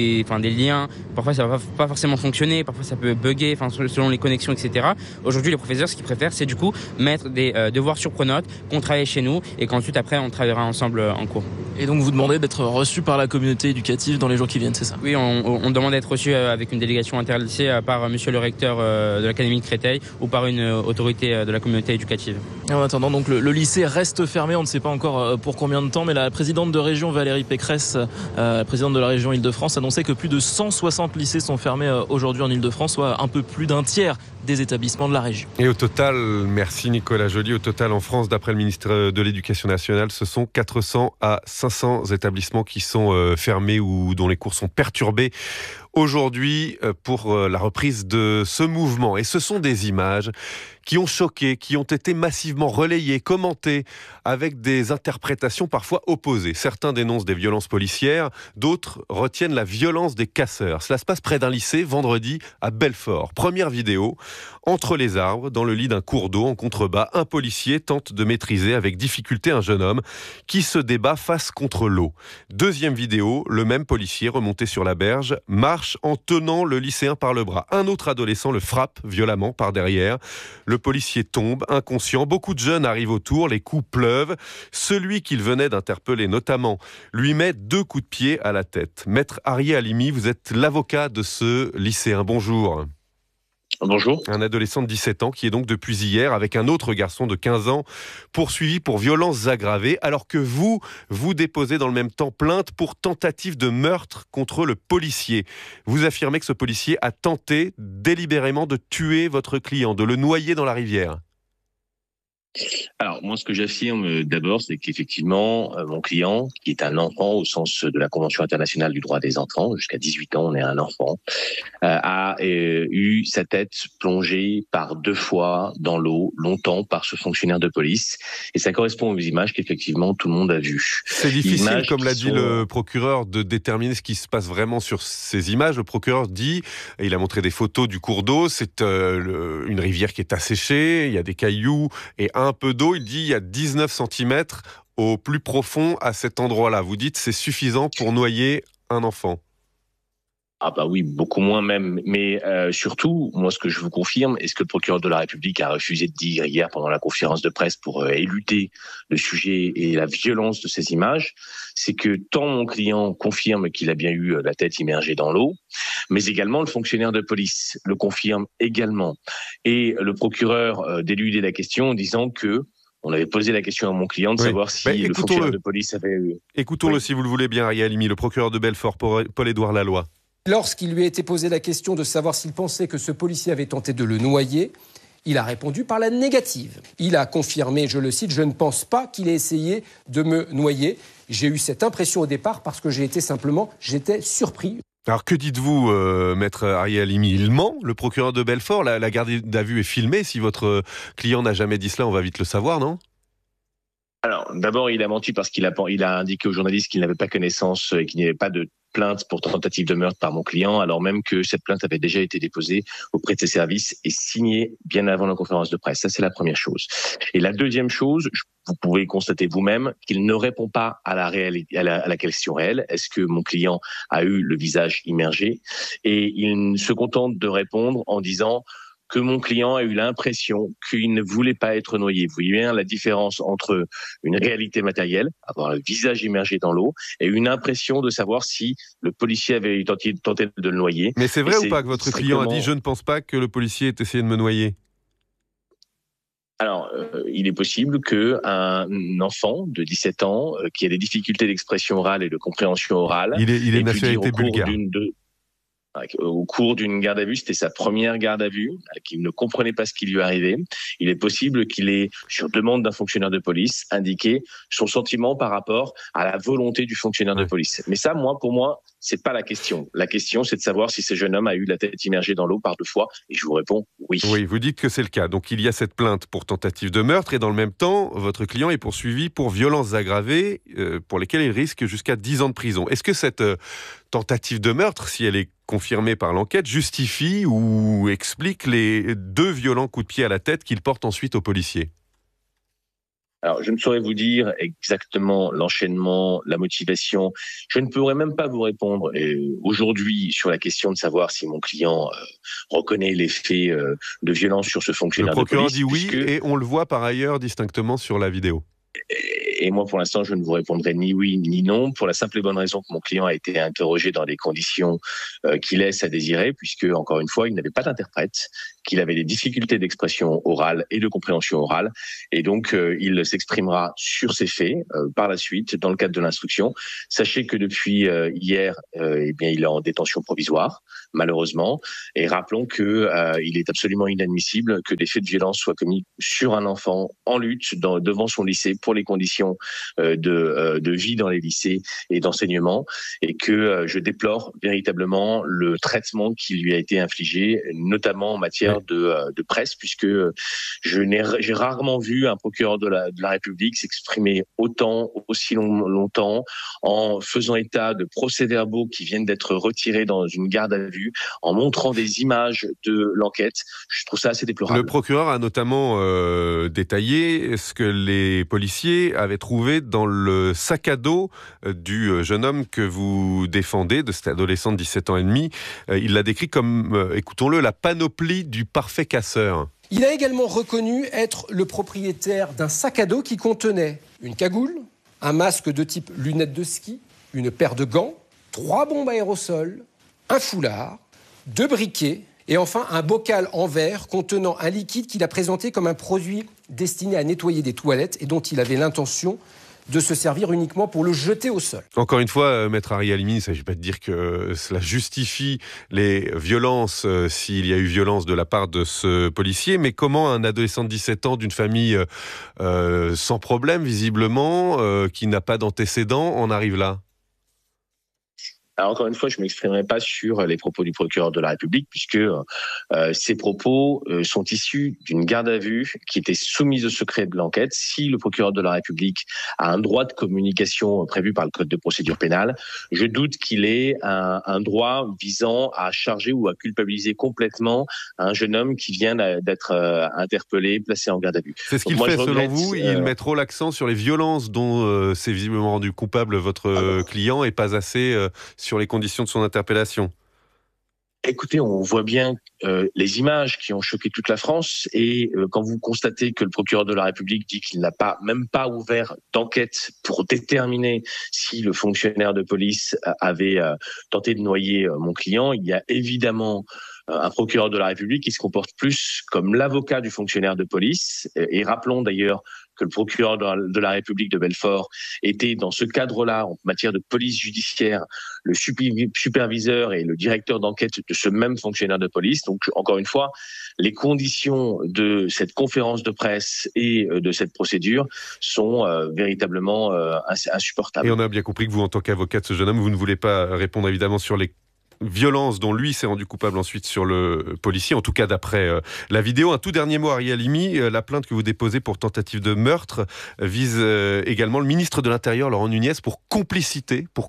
liens, parfois ça va pas forcément fonctionner, parfois ça peut bugger, selon les connexions, etc. Aujourd'hui, les professeurs, ce qu'ils préfèrent, c'est du coup mettre des devoirs sur Pronote, qu'on travaille chez nous et qu'ensuite après on travaillera ensemble en cours. Et donc vous demandez d'être reçu par la communauté éducative dans les jours qui viennent, c'est ça? Oui, on demande d'être reçu avec une délégation interlycée par monsieur le recteur de l'Académie de Créteil ou par une autorité de la communauté éducative. Et en attendant, donc le lycée reste fermé, on ne sait pas encore pour combien de temps, mais la présidente de région Valérie Pécresse, présidente de la région Île-de-France, annonçait que plus de 160 lycées sont fermés aujourd'hui en Île-de-France, soit un peu plus d'un tiers des établissements de la région. Et au total, merci Nicolas Joly, au total en France, d'après le ministre de l'Éducation nationale, ce sont 400 à 500 établissements qui sont fermés ou dont les cours sont perturbés aujourd'hui pour la reprise de ce mouvement. Et ce sont des images qui ont choqué, qui ont été massivement relayées, commentées, avec des interprétations parfois opposées. Certains dénoncent des violences policières, d'autres retiennent la violence des casseurs. Cela se passe près d'un lycée, vendredi, à Belfort. Première vidéo, entre les arbres, dans le lit d'un cours d'eau en contrebas, un policier tente de maîtriser avec difficulté un jeune homme qui se débat face contre l'eau. Deuxième vidéo, le même policier, remonté sur la berge, marche en tenant le lycéen par le bras. Un autre adolescent le frappe violemment par derrière. Le policier tombe, inconscient. Beaucoup de jeunes arrivent autour, les coups pleuvent. Celui qu'il venait d'interpeller notamment lui met 2 coups de pied à la tête. Maître Arié Halimi, vous êtes l'avocat de ce lycéen. Bonjour. Bonjour. Un adolescent de 17 ans qui est donc depuis hier avec un autre garçon de 15 ans poursuivi pour violences aggravées, alors que vous déposez dans le même temps plainte pour tentative de meurtre contre le policier. Vous affirmez que ce policier a tenté délibérément de tuer votre client, de le noyer dans la rivière. Alors, moi, ce que j'affirme d'abord, c'est qu'effectivement, mon client, qui est un enfant au sens de la Convention internationale du droit des enfants, jusqu'à 18 ans, on est un enfant, a eu sa tête plongée par 2 fois dans l'eau, longtemps, par ce fonctionnaire de police. Et ça correspond aux images qu'effectivement tout le monde a vues. C'est difficile, comme l'a dit le procureur, de déterminer ce qui se passe vraiment sur ces images. Le procureur dit, et il a montré des photos du cours d'eau, c'est une rivière qui est asséchée, il y a des cailloux et un peu d'eau. Il dit il y a 19 cm au plus profond à cet endroit-là. Vous dites c'est suffisant pour noyer un enfant? Ah bah oui, beaucoup moins même. Mais surtout, moi, ce que je vous confirme, et ce que le procureur de la République a refusé de dire hier pendant la conférence de presse pour éluder le sujet et la violence de ces images, c'est que tant mon client confirme qu'il a bien eu la tête immergée dans l'eau, mais également le fonctionnaire de police le confirme également. Et le procureur d'éluder la question en disant que on avait posé la question à mon client de savoir si le fonctionnaire de police avait eu... Écoutons-le si vous le voulez bien, Arié Halimi, le procureur de Belfort, Paul-Édouard Laloy. Lorsqu'il lui a été posé la question de savoir s'il pensait que ce policier avait tenté de le noyer, il a répondu par la négative. Il a confirmé, je le cite, « Je ne pense pas qu'il ait essayé de me noyer. J'ai eu cette impression au départ parce que j'étais surpris. » Alors que dites-vous, maître Arié Halimi? Il ment, le procureur de Belfort? La garde à vue est filmée. Si votre client n'a jamais dit cela, on va vite le savoir, non? Alors, d'abord, il a menti parce qu'il a indiqué aux journalistes qu'il n'avait pas connaissance et qu'il n'y avait pas de plainte pour tentative de meurtre par mon client, alors même que cette plainte avait déjà été déposée auprès de ses services et signée bien avant la conférence de presse. Ça, c'est la première chose. Et la deuxième chose, vous pouvez constater vous-même qu'il ne répond pas à la question réelle. Est-ce que mon client a eu le visage immergé? Et il se contente de répondre en disant que mon client a eu l'impression qu'il ne voulait pas être noyé. Vous voyez bien la différence entre une réalité matérielle, avoir le visage immergé dans l'eau, et une impression de savoir si le policier avait tenté de le noyer. Mais c'est vrai ou pas que votre client a dit « Je ne pense pas que le policier ait essayé de me noyer » ? Alors, il est possible qu'un enfant de 17 ans qui a des difficultés d'expression orale et de compréhension orale... Il est nationalité bulgare. Au cours d'une garde à vue, c'était sa première garde à vue, qu'il ne comprenait pas ce qui lui arrivait. Il est possible qu'il ait, sur demande d'un fonctionnaire de police, indiqué son sentiment par rapport à la volonté du fonctionnaire de police. Mais ça, pour moi, c'est pas la question. La question, c'est de savoir si ce jeune homme a eu la tête immergée dans l'eau par 2 fois. Et je vous réponds oui. Oui, vous dites que c'est le cas. Donc il y a cette plainte pour tentative de meurtre et dans le même temps, votre client est poursuivi pour violences aggravées pour lesquelles il risque jusqu'à 10 ans de prison. Est-ce que cette tentative de meurtre, si elle est confirmée par l'enquête, justifie ou explique les 2 violents coups de pied à la tête qu'il porte ensuite aux policiers ? Alors, je ne saurais vous dire exactement l'enchaînement, la motivation. Je ne pourrais même pas vous répondre aujourd'hui sur la question de savoir si mon client reconnaît les faits de violence sur ce fonctionnaire de police. Le procureur dit oui, et on le voit par ailleurs distinctement sur la vidéo. Et moi, pour l'instant, je ne vous répondrai ni oui ni non, pour la simple et bonne raison que mon client a été interrogé dans des conditions qui laissent à désirer, puisque, encore une fois, il n'avait pas d'interprète, qu'il avait des difficultés d'expression orale et de compréhension orale, et donc il s'exprimera sur ces faits par la suite, dans le cadre de l'instruction. Sachez que depuis hier, il est en détention provisoire, malheureusement, et rappelons que il est absolument inadmissible que des faits de violence soient commis sur un enfant en lutte devant son lycée pour les conditions de vie dans les lycées et d'enseignement, et que je déplore véritablement le traitement qui lui a été infligé, notamment en matière de presse, puisque j'ai rarement vu un procureur de la République s'exprimer aussi longtemps, en faisant état de procès-verbaux qui viennent d'être retirés dans une garde à vue, en montrant des images de l'enquête. Je trouve ça assez déplorable. Le procureur a notamment détaillé ce que les policiers avaient trouvé dans le sac à dos du jeune homme que vous défendez, de cet adolescent de 17 ans et demi. Il l'a décrit comme, écoutons-le, la panoplie du parfait casseur. Il a également reconnu être le propriétaire d'un sac à dos qui contenait une cagoule, un masque de type lunettes de ski, une paire de gants, 3 bombes aérosols, un foulard, 2 briquets et enfin un bocal en verre contenant un liquide qu'il a présenté comme un produit destiné à nettoyer des toilettes et dont il avait l'intention de se servir uniquement pour le jeter au sol. Encore une fois, Maître Ari Halimi, il ne s'agit pas de dire que cela justifie les violences s'il y a eu violence de la part de ce policier, mais comment un adolescent de 17 ans d'une famille sans problème, visiblement, qui n'a pas d'antécédents, en arrive là ? Alors, encore une fois, je ne m'exprimerai pas sur les propos du procureur de la République, puisque ces propos sont issus d'une garde à vue qui était soumise au secret de l'enquête. Si le procureur de la République a un droit de communication prévu par le Code de procédure pénale, je doute qu'il ait un droit visant à charger ou à culpabiliser complètement un jeune homme qui vient d'être interpellé, placé en garde à vue. C'est ce qu'il fait, selon vous. Il met trop l'accent sur les violences dont s'est visiblement rendu coupable votre client et pas assez sur les conditions de son interpellation. Écoutez, on voit bien les images qui ont choqué toute la France, et quand vous constatez que le procureur de la République dit qu'il n'a même pas ouvert d'enquête pour déterminer si le fonctionnaire de police avait tenté de noyer mon client, il y a évidemment un procureur de la République qui se comporte plus comme l'avocat du fonctionnaire de police. Et rappelons d'ailleurs que le procureur de la République de Belfort était dans ce cadre-là, en matière de police judiciaire, le superviseur et le directeur d'enquête de ce même fonctionnaire de police. Donc, encore une fois, les conditions de cette conférence de presse et de cette procédure sont véritablement insupportables. Et on a bien compris que vous, en tant qu'avocat de ce jeune homme, vous ne voulez pas répondre évidemment sur les violences dont lui s'est rendu coupable ensuite sur le policier, en tout cas d'après la vidéo. Un tout dernier mot, Ari Halimi, la plainte que vous déposez pour tentative de meurtre vise également le ministre de l'Intérieur, Laurent Nunez, pour complicité. Pourquoi ?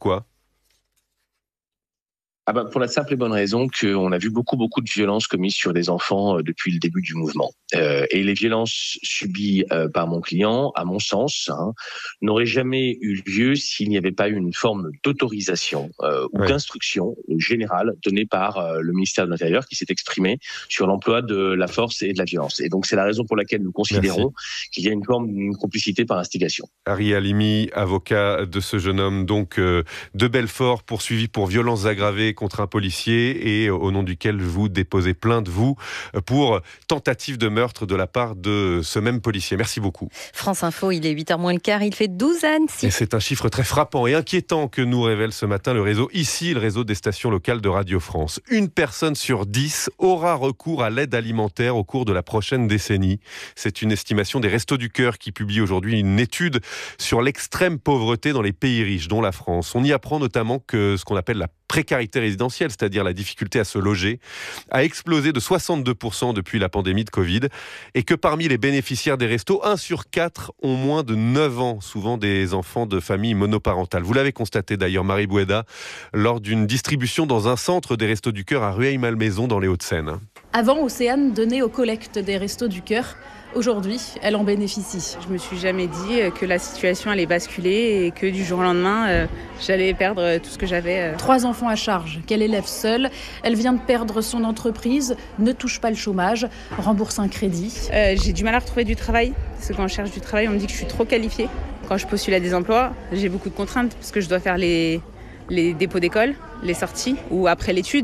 Pour la simple et bonne raison qu'on a vu beaucoup de violences commises sur des enfants depuis le début du mouvement. Et les violences subies par mon client, à mon sens, n'auraient jamais eu lieu s'il n'y avait pas eu une forme d'autorisation ou d'instruction générale donnée par le ministère de l'Intérieur qui s'est exprimé sur l'emploi de la force et de la violence. Et donc c'est la raison pour laquelle nous considérons qu'il y a une forme d'une complicité par instigation. Ari Halimi, avocat de ce jeune homme donc de Belfort, poursuivi pour violences aggravées contre un policier et au nom duquel vous déposez plainte, vous, pour tentative de meurtre de la part de ce même policier. Merci beaucoup. France Info, il est 8h moins le quart, il fait 12 ans. Et c'est un chiffre très frappant et inquiétant que nous révèle ce matin le réseau ICI, le réseau des stations locales de Radio France. 1 personne sur 10 aura recours à l'aide alimentaire au cours de la prochaine décennie. C'est une estimation des Restos du Cœur qui publie aujourd'hui une étude sur l'extrême pauvreté dans les pays riches, dont la France. On y apprend notamment que ce qu'on appelle la précarité résidentielle, c'est-à-dire la difficulté à se loger, a explosé de 62% depuis la pandémie de Covid et que parmi les bénéficiaires des restos, 1 sur 4 ont moins de 9 ans, souvent des enfants de familles monoparentales. Vous l'avez constaté d'ailleurs, Marie Boueda, lors d'une distribution dans un centre des Restos du Cœur à Rueil-Malmaison dans les Hauts-de-Seine. Avant, Océane donnait aux collectes des Restos du Cœur. Aujourd'hui, elle en bénéficie. Je me suis jamais dit que la situation allait basculer et que du jour au lendemain, j'allais perdre tout ce que j'avais. 3 enfants à charge, qu'elle élève seule. Elle vient de perdre son entreprise, ne touche pas le chômage, rembourse un crédit. J'ai du mal à retrouver du travail, parce que quand je cherche du travail, on me dit que je suis trop qualifiée. Quand je postule à des emplois, j'ai beaucoup de contraintes, parce que je dois faire les dépôts d'école, les sorties, ou après l'étude.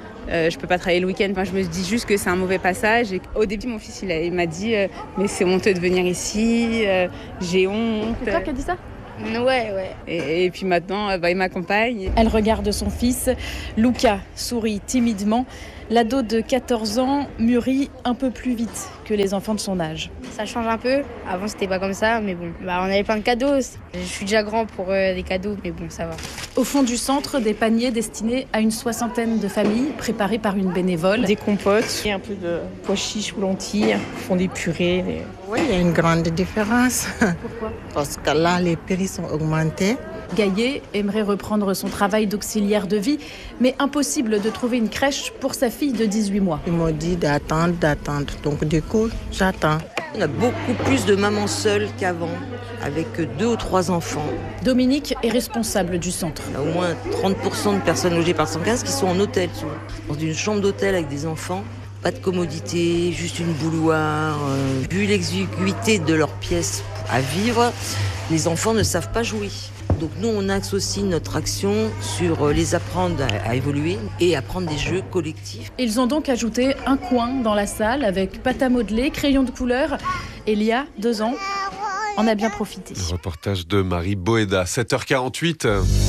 Je peux pas travailler le week-end. Enfin, je me dis juste que c'est un mauvais passage. Et au début, mon fils il m'a dit mais c'est honteux de venir ici, j'ai honte. C'est toi qui as dit ça ? Ouais. Et puis maintenant, il m'accompagne. Elle regarde son fils. Luca sourit timidement. L'ado de 14 ans mûrit un peu plus vite que les enfants de son âge. Ça change un peu. Avant, c'était pas comme ça, mais bon. On avait plein de cadeaux. Je suis déjà grand pour des cadeaux, mais bon, ça va. Au fond du centre, des paniers destinés à une 60aine de familles, préparés par une bénévole. Des compotes, et un peu de pois chiches ou lentilles, font des purées. Oui, il y a une grande différence. Pourquoi ? Parce que là, les prix sont augmentés. Gaillet aimerait reprendre son travail d'auxiliaire de vie, mais impossible de trouver une crèche pour sa fille de 18 mois. Ils m'ont dit d'attendre. Donc du coup, j'attends. On a beaucoup plus de mamans seules qu'avant, avec 2 ou 3 enfants. Dominique est responsable du centre. Il y a au moins 30% de personnes logées par 115 qui sont en hôtel, souvent. Dans une chambre d'hôtel avec des enfants. Pas de commodité, juste une bouilloire. Vu l'exiguïté de leurs pièces à vivre, les enfants ne savent pas jouer. Donc nous, on axe aussi notre action sur les apprendre à évoluer et apprendre des jeux collectifs. Ils ont donc ajouté un coin dans la salle avec pâte à modeler, crayon de couleur. Elia, 2 ans, en a bien profité. Le reportage de Marie Boueda, 7h48.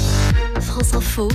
France Info.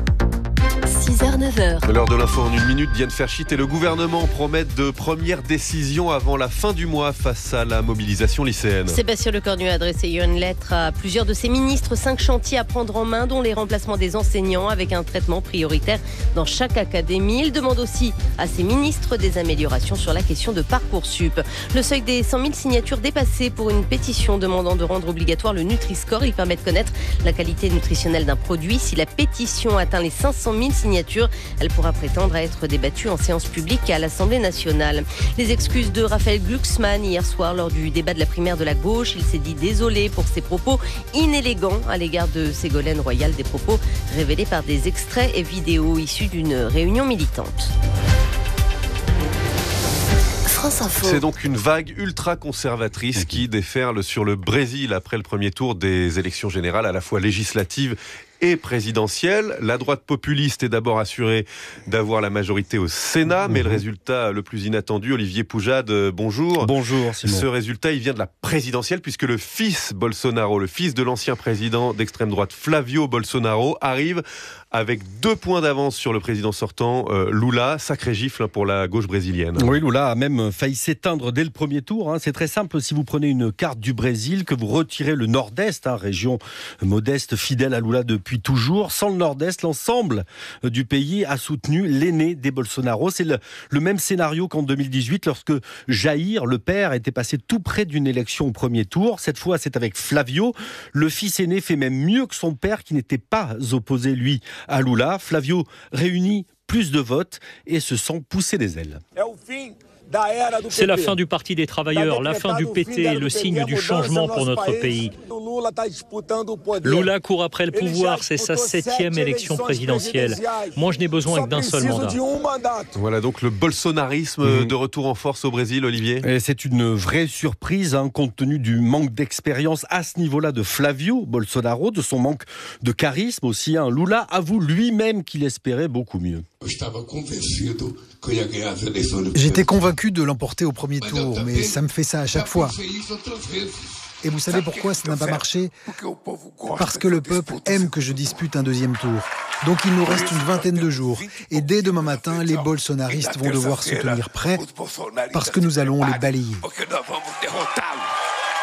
6h, 9h. L'heure de l'info en 1 minute. Diane Ferchit et le gouvernement promettent de premières décisions avant la fin du mois face à la mobilisation lycéenne. Sébastien Lecornu a adressé une lettre à plusieurs de ses ministres. 5 chantiers à prendre en main, dont les remplacements des enseignants avec un traitement prioritaire dans chaque académie. Il demande aussi à ses ministres des améliorations sur la question de Parcoursup. Le seuil des 100 000 signatures dépassé pour une pétition demandant de rendre obligatoire le Nutri-Score. Il permet de connaître la qualité nutritionnelle d'un produit. Si la pétition atteint les 500 000 signatures, elle pourra prétendre à être débattue en séance publique à l'Assemblée nationale. Les excuses de Raphaël Glucksmann hier soir lors du débat de la primaire de la gauche. Il s'est dit désolé pour ses propos inélégants à l'égard de Ségolène Royal, des propos révélés par des extraits et vidéos issus d'une réunion militante. C'est donc une vague ultra-conservatrice qui déferle sur le Brésil après le premier tour des élections générales, à la fois législatives et présidentielle. La droite populiste est d'abord assurée d'avoir la majorité au Sénat, mais le résultat le plus inattendu, Olivier Poujade, bonjour. Bonjour Simon. Ce résultat, il vient de la présidentielle, puisque le fils Bolsonaro, le fils de l'ancien président d'extrême droite Flavio Bolsonaro, arrive avec 2 points d'avance sur le président sortant, Lula. Sacré gifle pour la gauche brésilienne. Oui, Lula a même failli s'éteindre dès le premier tour. C'est très simple, si vous prenez une carte du Brésil, que vous retirez le nord-est, région modeste, fidèle à Lula depuis toujours. Sans le nord-est, l'ensemble du pays a soutenu l'aîné des Bolsonaro. C'est le même scénario qu'en 2018, lorsque Jair, le père, était passé tout près d'une élection au premier tour. Cette fois, c'est avec Flavio. Le fils aîné fait même mieux que son père, qui n'était pas opposé, lui, à Lula. Flavio réunit plus de votes et se sent pousser des ailes. C'est la fin du Parti des travailleurs, la fin du PT, le signe du changement pour notre pays. Lula court après le pouvoir, c'est sa 7e élection présidentielle. Moi, je n'ai besoin que d'un seul mandat. Voilà donc le bolsonarisme de retour en force au Brésil, Olivier. Et c'est une vraie surprise, compte tenu du manque d'expérience à ce niveau-là de Flavio Bolsonaro, de son manque de charisme aussi. Lula avoue lui-même qu'il espérait beaucoup mieux. J'étais convaincu de l'emporter au premier tour, mais ça me fait ça à chaque fois. Et vous savez pourquoi ça n'a pas marché ? Parce que le peuple aime que je dispute un deuxième tour. Donc il nous reste une vingtaine de jours. Et dès demain matin, les bolsonaristes vont devoir se tenir prêts parce que nous allons les balayer.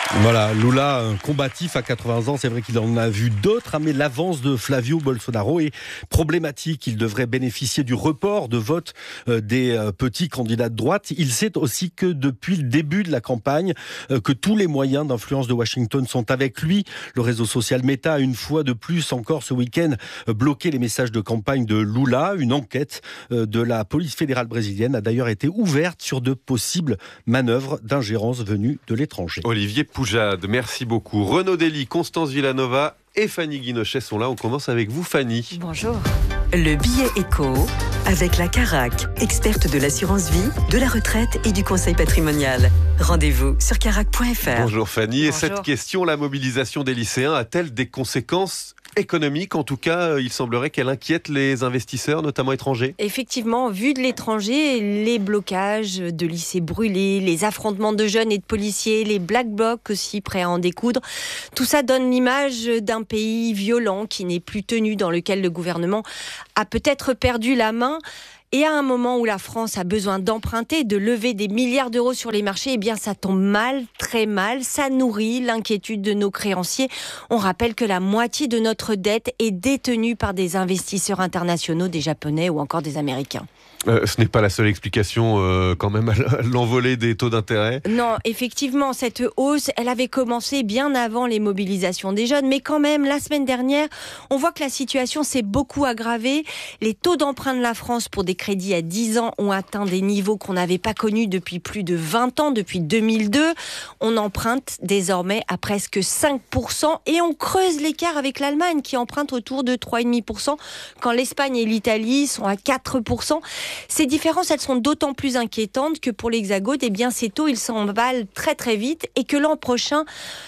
Voilà, Lula, un combatif à 80 ans, c'est vrai qu'il en a vu d'autres, mais l'avance de Flavio Bolsonaro est problématique. Il devrait bénéficier du report de vote des petits candidats de droite. Il sait aussi que depuis le début de la campagne, que tous les moyens d'influence de Washington sont avec lui. Le réseau social Meta a une fois de plus encore ce week-end bloqué les messages de campagne de Lula. Une enquête de la police fédérale brésilienne a d'ailleurs été ouverte sur de possibles manœuvres d'ingérence venues de l'étranger. Olivier Poujade, merci beaucoup. Renaud Dely, Constance Villanova et Fanny Guinochet sont là. On commence avec vous, Fanny. Bonjour. Le billet éco avec la Carac, experte de l'assurance vie, de la retraite et du conseil patrimonial. Rendez-vous sur carac.fr. Bonjour Fanny. Bonjour. Et cette question, la mobilisation des lycéens a-t-elle des conséquences économique? En tout cas, il semblerait qu'elle inquiète les investisseurs, notamment étrangers. Effectivement, vu de l'étranger, les blocages de lycées brûlés, les affrontements de jeunes et de policiers, les black blocs aussi prêts à en découdre, tout ça donne l'image d'un pays violent qui n'est plus tenu, dans lequel le gouvernement a peut-être perdu la main. Et à un moment où la France a besoin d'emprunter, de lever des milliards d'euros sur les marchés, eh bien ça tombe mal, très mal. Ça nourrit l'inquiétude de nos créanciers. On rappelle que la moitié de notre dette est détenue par des investisseurs internationaux, des Japonais ou encore des Américains. Ce n'est pas la seule explication quand même à l'envolée des taux d'intérêt. Non, effectivement, cette hausse, elle avait commencé bien avant les mobilisations des jeunes. Mais quand même, la semaine dernière, on voit que la situation s'est beaucoup aggravée. Les taux d'emprunt de la France pour des crédits à 10 ans ont atteint des niveaux qu'on n'avait pas connus depuis plus de 20 ans, depuis 2002. On emprunte désormais à presque 5% et on creuse l'écart avec l'Allemagne qui emprunte autour de 3,5% quand l'Espagne et l'Italie sont à 4%. Ces différences, elles sont d'autant plus inquiétantes que pour l'Hexagone, eh bien, ces taux, ils s'emballent très très vite et que l'an prochain,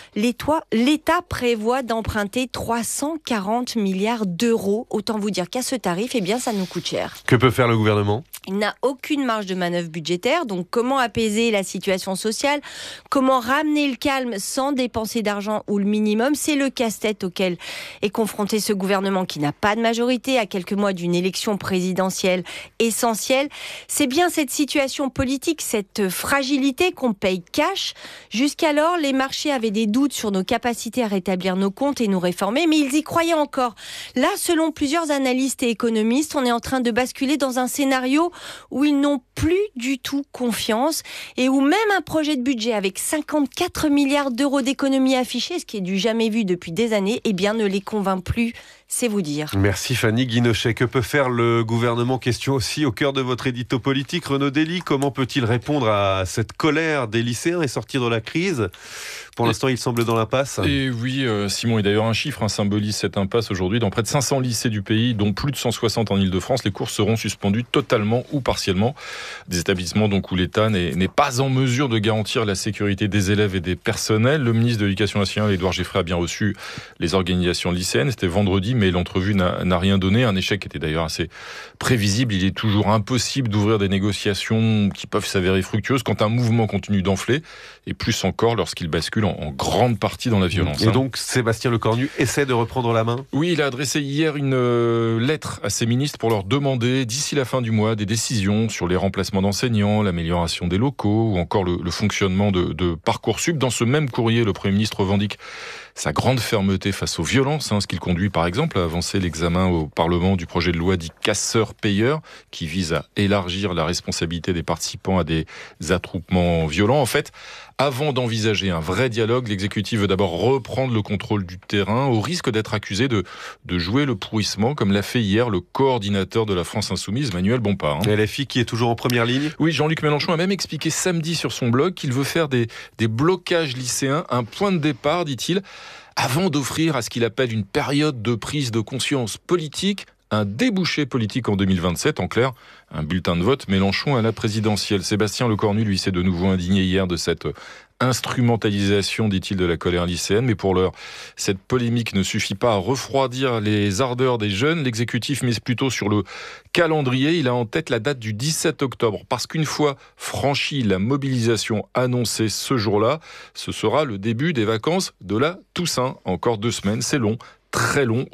l'État prévoit d'emprunter 340 milliards d'euros. Autant vous dire qu'à ce tarif, eh bien, ça nous coûte cher. Que peut faire le gouvernement ? Il n'a aucune marge de manœuvre budgétaire. Donc, comment apaiser la situation sociale ? Comment ramener le calme sans dépenser d'argent ou le minimum ? C'est le casse-tête auquel est confronté ce gouvernement qui n'a pas de majorité à quelques mois d'une élection présidentielle essentielle. C'est bien cette situation politique, cette fragilité qu'on paye cash. Jusqu'alors, les marchés avaient des doutes sur nos capacités à rétablir nos comptes et nous réformer, mais ils y croyaient encore. Là, selon plusieurs analystes et économistes, on est en train de basculer dans un scénario où ils n'ont plus du tout confiance et où même un projet de budget avec 54 milliards d'euros d'économies affichées, ce qui est du jamais vu depuis des années, eh bien, ne les convainc plus. C'est vous dire. Merci Fanny Guinochet. Que peut faire le gouvernement ? Question aussi au cœur de votre édito politique. Renaud Dely, comment peut-il répondre à cette colère des lycéens et sortir de la crise ? Pour l'instant, il semble dans l'impasse. Et oui, Simon, et d'ailleurs un chiffre symbolise cette impasse aujourd'hui. Dans près de 500 lycées du pays, dont plus de 160 en Ile-de-France, les cours seront suspendus totalement ou partiellement. Des établissements donc où l'État n'est pas en mesure de garantir la sécurité des élèves et des personnels. Le ministre de l'Éducation nationale, Édouard Geoffroy, a bien reçu les organisations lycéennes. C'était vendredi, mais l'entrevue n'a rien donné. Un échec qui était d'ailleurs assez prévisible. Il est toujours impossible d'ouvrir des négociations qui peuvent s'avérer fructueuses quand un mouvement continue d'enfler, et plus encore lorsqu'il bascule en grande partie dans la violence. Et donc Sébastien Lecornu essaie de reprendre la main ? Oui, il a adressé hier une lettre à ses ministres pour leur demander d'ici la fin du mois des décisions sur les remplacements d'enseignants, l'amélioration des locaux ou encore le fonctionnement de Parcoursup. Dans ce même courrier, le Premier ministre revendique sa grande fermeté face aux violences, ce qui le conduit par exemple à avancer l'examen au Parlement du projet de loi dit casseur-payeur qui vise à élargir la responsabilité des participants à des attroupements violents. En fait, avant d'envisager un vrai dialogue, l'exécutif veut d'abord reprendre le contrôle du terrain au risque d'être accusé de jouer le pourrissement comme l'a fait hier le coordinateur de la France Insoumise, Manuel Bompard. LFI qui est toujours en première ligne ? Oui, Jean-Luc Mélenchon a même expliqué samedi sur son blog qu'il veut faire des blocages lycéens un point de départ, dit-il, avant d'offrir à ce qu'il appelle une période de prise de conscience politique, un débouché politique en 2027, en clair, un bulletin de vote Mélenchon à la présidentielle. Sébastien Lecornu, lui, s'est de nouveau indigné hier de cette instrumentalisation, dit-il, de la colère lycéenne. Mais pour l'heure, cette polémique ne suffit pas à refroidir les ardeurs des jeunes. L'exécutif mise plutôt sur le calendrier. Il a en tête la date du 17 octobre. Parce qu'une fois franchie la mobilisation annoncée ce jour-là, ce sera le début des vacances de la Toussaint. Encore 2 semaines, c'est long. Très long au vu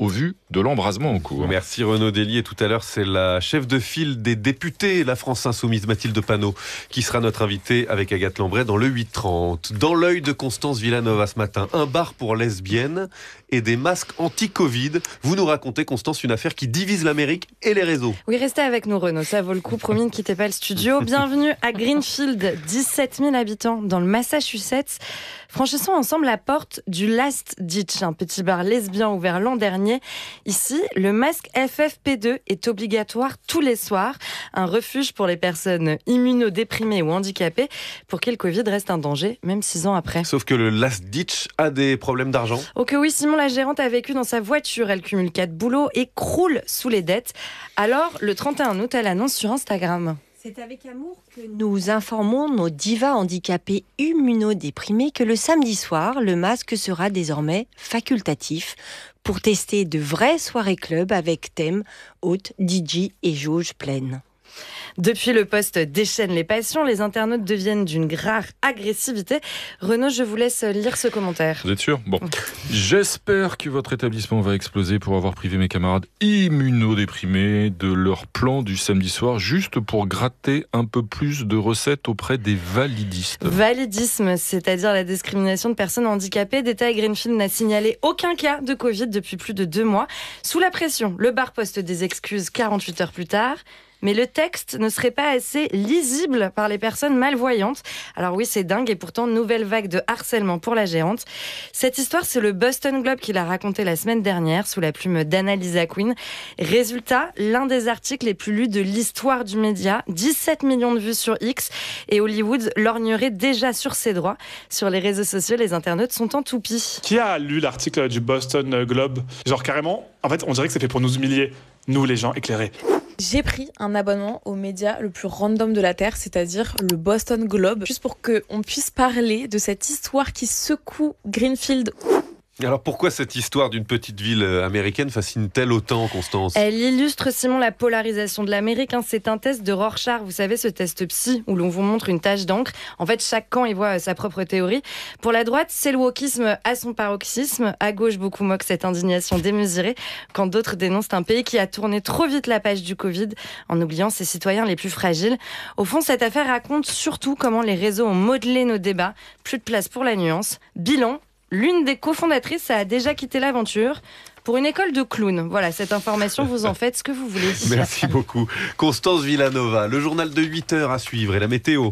de l'embrasement en cours. Merci Renaud Dely. Et tout à l'heure, c'est la chef de file des députés, la France Insoumise, Mathilde Panot, qui sera notre invitée avec Agathe Lambray dans le 8h30. Dans l'œil de Constance Villanova ce matin, un bar pour lesbiennes et des masques anti-Covid. Vous nous racontez, Constance, une affaire qui divise l'Amérique et les réseaux. Oui, restez avec nous, Renaud. Ça vaut le coup. Promis, ne quittez pas le studio. Bienvenue à Greenfield, 17 000 habitants dans le Massachusetts. Franchissons ensemble la porte du Last Ditch, un petit bar lesbien ouvert l'an dernier. Ici, le masque FFP2 est obligatoire tous les soirs. Un refuge pour les personnes immunodéprimées ou handicapées pour qui le Covid reste un danger, même 6 ans après. Sauf que le Last Ditch a des problèmes d'argent. Ok, oui, Simon, la gérante a vécu dans sa voiture. Elle cumule 4 boulots et croule sous les dettes. Alors, le 31 août, elle annonce sur Instagram. C'est avec amour que nous informons nos divas handicapées immunodéprimées que le samedi soir, le masque sera désormais facultatif pour tester de vraies soirées club avec thème, hôtes, DJ et jauge pleine. Depuis, le poste déchaîne les passions. Les internautes deviennent d'une rare agressivité. Renaud, je vous laisse lire ce commentaire. Vous êtes sûr ? Bon. J'espère que votre établissement va exploser pour avoir privé mes camarades immunodéprimés de leur plan du samedi soir, juste pour gratter un peu plus de recettes auprès des validistes. Validisme, c'est-à-dire la discrimination de personnes handicapées. Détail, Greenfield n'a signalé aucun cas de Covid depuis plus de 2 mois. Sous la pression, le bar poste des excuses 48 heures plus tard. Mais le texte ne serait pas assez lisible par les personnes malvoyantes. Alors oui, c'est dingue et pourtant, nouvelle vague de harcèlement pour la gérante. Cette histoire, c'est le Boston Globe qui l'a raconté la semaine dernière sous la plume d'Annalisa Quinn. Résultat, l'un des articles les plus lus de l'histoire du média, 17 millions de vues sur X, et Hollywood lorgnerait déjà sur ses droits. Sur les réseaux sociaux, les internautes sont en toupie. Qui a lu l'article du Boston Globe ? Genre carrément, en fait, on dirait que c'est fait pour nous humilier, nous les gens éclairés. J'ai pris un abonnement au média le plus random de la Terre, c'est-à-dire le Boston Globe, juste pour qu'on puisse parler de cette histoire qui secoue Greenfield. Alors pourquoi cette histoire d'une petite ville américaine fascine-t-elle autant, Constance ? Elle illustre, Simon, la polarisation de l'Amérique. C'est un test de Rorschach, vous savez, ce test psy où l'on vous montre une tache d'encre. En fait, chaque camp y voit sa propre théorie. Pour la droite, c'est le wokisme à son paroxysme. À gauche, beaucoup moquent cette indignation démesurée, quand d'autres dénoncent un pays qui a tourné trop vite la page du Covid en oubliant ses citoyens les plus fragiles. Au fond, cette affaire raconte surtout comment les réseaux ont modelé nos débats. Plus de place pour la nuance. Bilan, l'une des cofondatrices a déjà quitté l'aventure pour une école de clowns. Voilà, cette information, vous en faites ce que vous voulez. Merci beaucoup. Constance Villanova, le journal de 8h à suivre et la météo.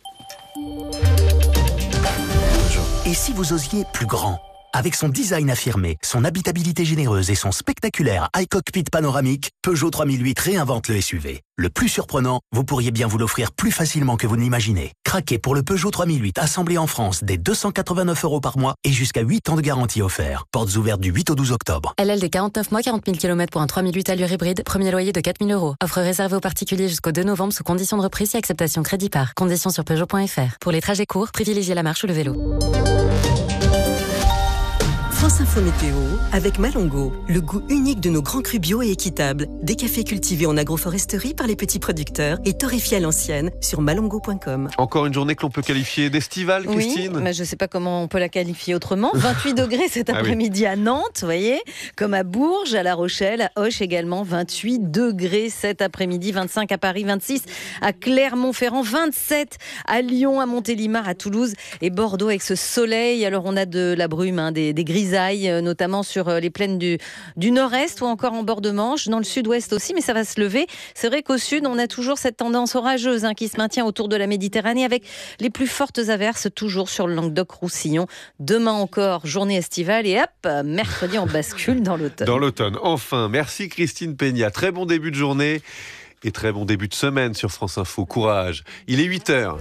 Et si vous osiez plus grand ? Avec son design affirmé, son habitabilité généreuse et son spectaculaire iCockpit panoramique, Peugeot 3008 réinvente le SUV. Le plus surprenant, vous pourriez bien vous l'offrir plus facilement que vous ne l'imaginez. Craquez pour le Peugeot 3008 assemblé en France dès 289 € par mois et jusqu'à 8 ans de garantie offert. Portes ouvertes du 8 au 12 octobre. LL de 49 mois, 40 000 km pour un 3008 allure hybride. Premier loyer de 4 000 €. Offre réservée aux particuliers jusqu'au 2 novembre sous conditions de reprise et acceptation crédit par. Conditions sur Peugeot.fr. Pour les trajets courts, privilégiez la marche ou le vélo. France Info Météo avec Malongo, le goût unique de nos grands crus bio et équitables. Des cafés cultivés en agroforesterie par les petits producteurs et torréfiés à l'ancienne sur malongo.com. Encore une journée que l'on peut qualifier d'estivale, Christine ? Oui, mais je ne sais pas comment on peut la qualifier autrement. 28 degrés cet après-midi à Nantes, vous voyez, comme à Bourges, à La Rochelle, à Auch également, 28 degrés cet après-midi, 25 à Paris, 26 à Clermont-Ferrand, 27 à Lyon, à Montélimar, à Toulouse et Bordeaux avec ce soleil. Alors on a de la brume, des grisailles, notamment sur les plaines du nord-est ou encore en bord de Manche, dans le sud-ouest aussi, mais ça va se lever. C'est vrai qu'au sud, on a toujours cette tendance orageuse qui se maintient autour de la Méditerranée avec les plus fortes averses toujours sur le Languedoc-Roussillon. Demain encore, journée estivale et hop, mercredi, on bascule dans l'automne. Dans l'automne, enfin. Merci Christine Peña. Très bon début de journée et très bon début de semaine sur France Info. Courage. Il est 8h.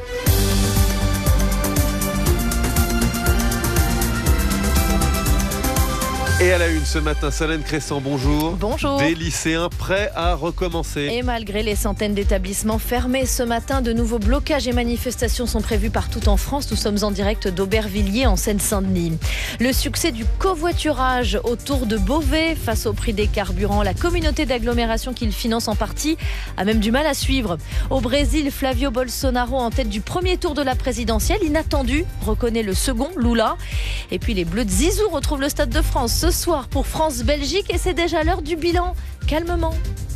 Et à la une ce matin, Solène Crescent, bonjour. Bonjour. Des lycéens prêts à recommencer. Et malgré les centaines d'établissements fermés ce matin, de nouveaux blocages et manifestations sont prévus partout en France. Nous sommes en direct d'Aubervilliers en Seine-Saint-Denis. Le succès du covoiturage autour de Beauvais face au prix des carburants. La communauté d'agglomération qu'il finance en partie a même du mal à suivre. Au Brésil, Flavio Bolsonaro en tête du premier tour de la présidentielle. Inattendu, reconnaît le second, Lula. Et puis les Bleus de Zizou retrouvent le Stade de France ce soir pour France-Belgique et c'est déjà l'heure du bilan. Calmement.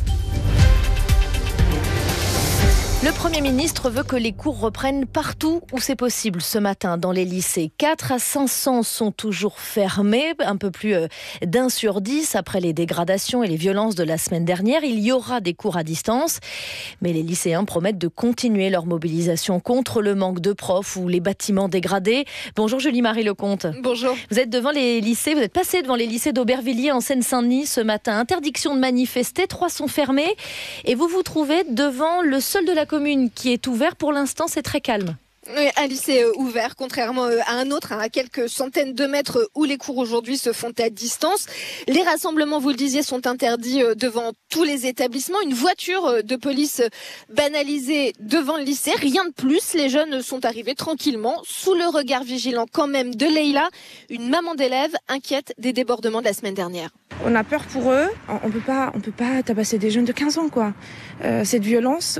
Le Premier ministre veut que les cours reprennent partout où c'est possible ce matin dans les lycées. 4 à 500 sont toujours fermés, un peu plus d'1 sur 10 après les dégradations et les violences de la semaine dernière. Il y aura des cours à distance, mais les lycéens promettent de continuer leur mobilisation contre le manque de profs ou les bâtiments dégradés. Bonjour Julie-Marie Lecomte. Bonjour. Vous êtes passé devant les lycées d'Aubervilliers en Seine-Saint-Denis ce matin. Interdiction de manifester, 3 sont fermés et vous vous trouvez devant le seul de la commune qui est ouvert. Pour l'instant, c'est très calme. Oui, un lycée ouvert, contrairement à un autre, à quelques centaines de mètres où les cours aujourd'hui se font à distance. Les rassemblements, vous le disiez, sont interdits devant tous les établissements. Une voiture de police banalisée devant le lycée, rien de plus. Les jeunes sont arrivés tranquillement, sous le regard vigilant quand même de Leïla, une maman d'élève inquiète des débordements de la semaine dernière. On a peur pour eux. On peut pas tabasser des jeunes de 15 ans, quoi. Cette violence...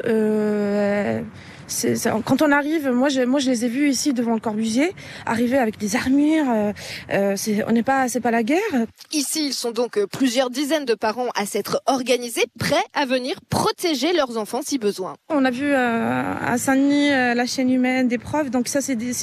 quand on arrive, moi je les ai vus ici devant le Corbusier, arriver avec des armures. C'est pas la guerre. Ici, ils sont donc plusieurs dizaines de parents à s'être organisés, prêts à venir protéger leurs enfants si besoin. On a vu à Saint-Denis la chaîne humaine des profs, donc ça c'est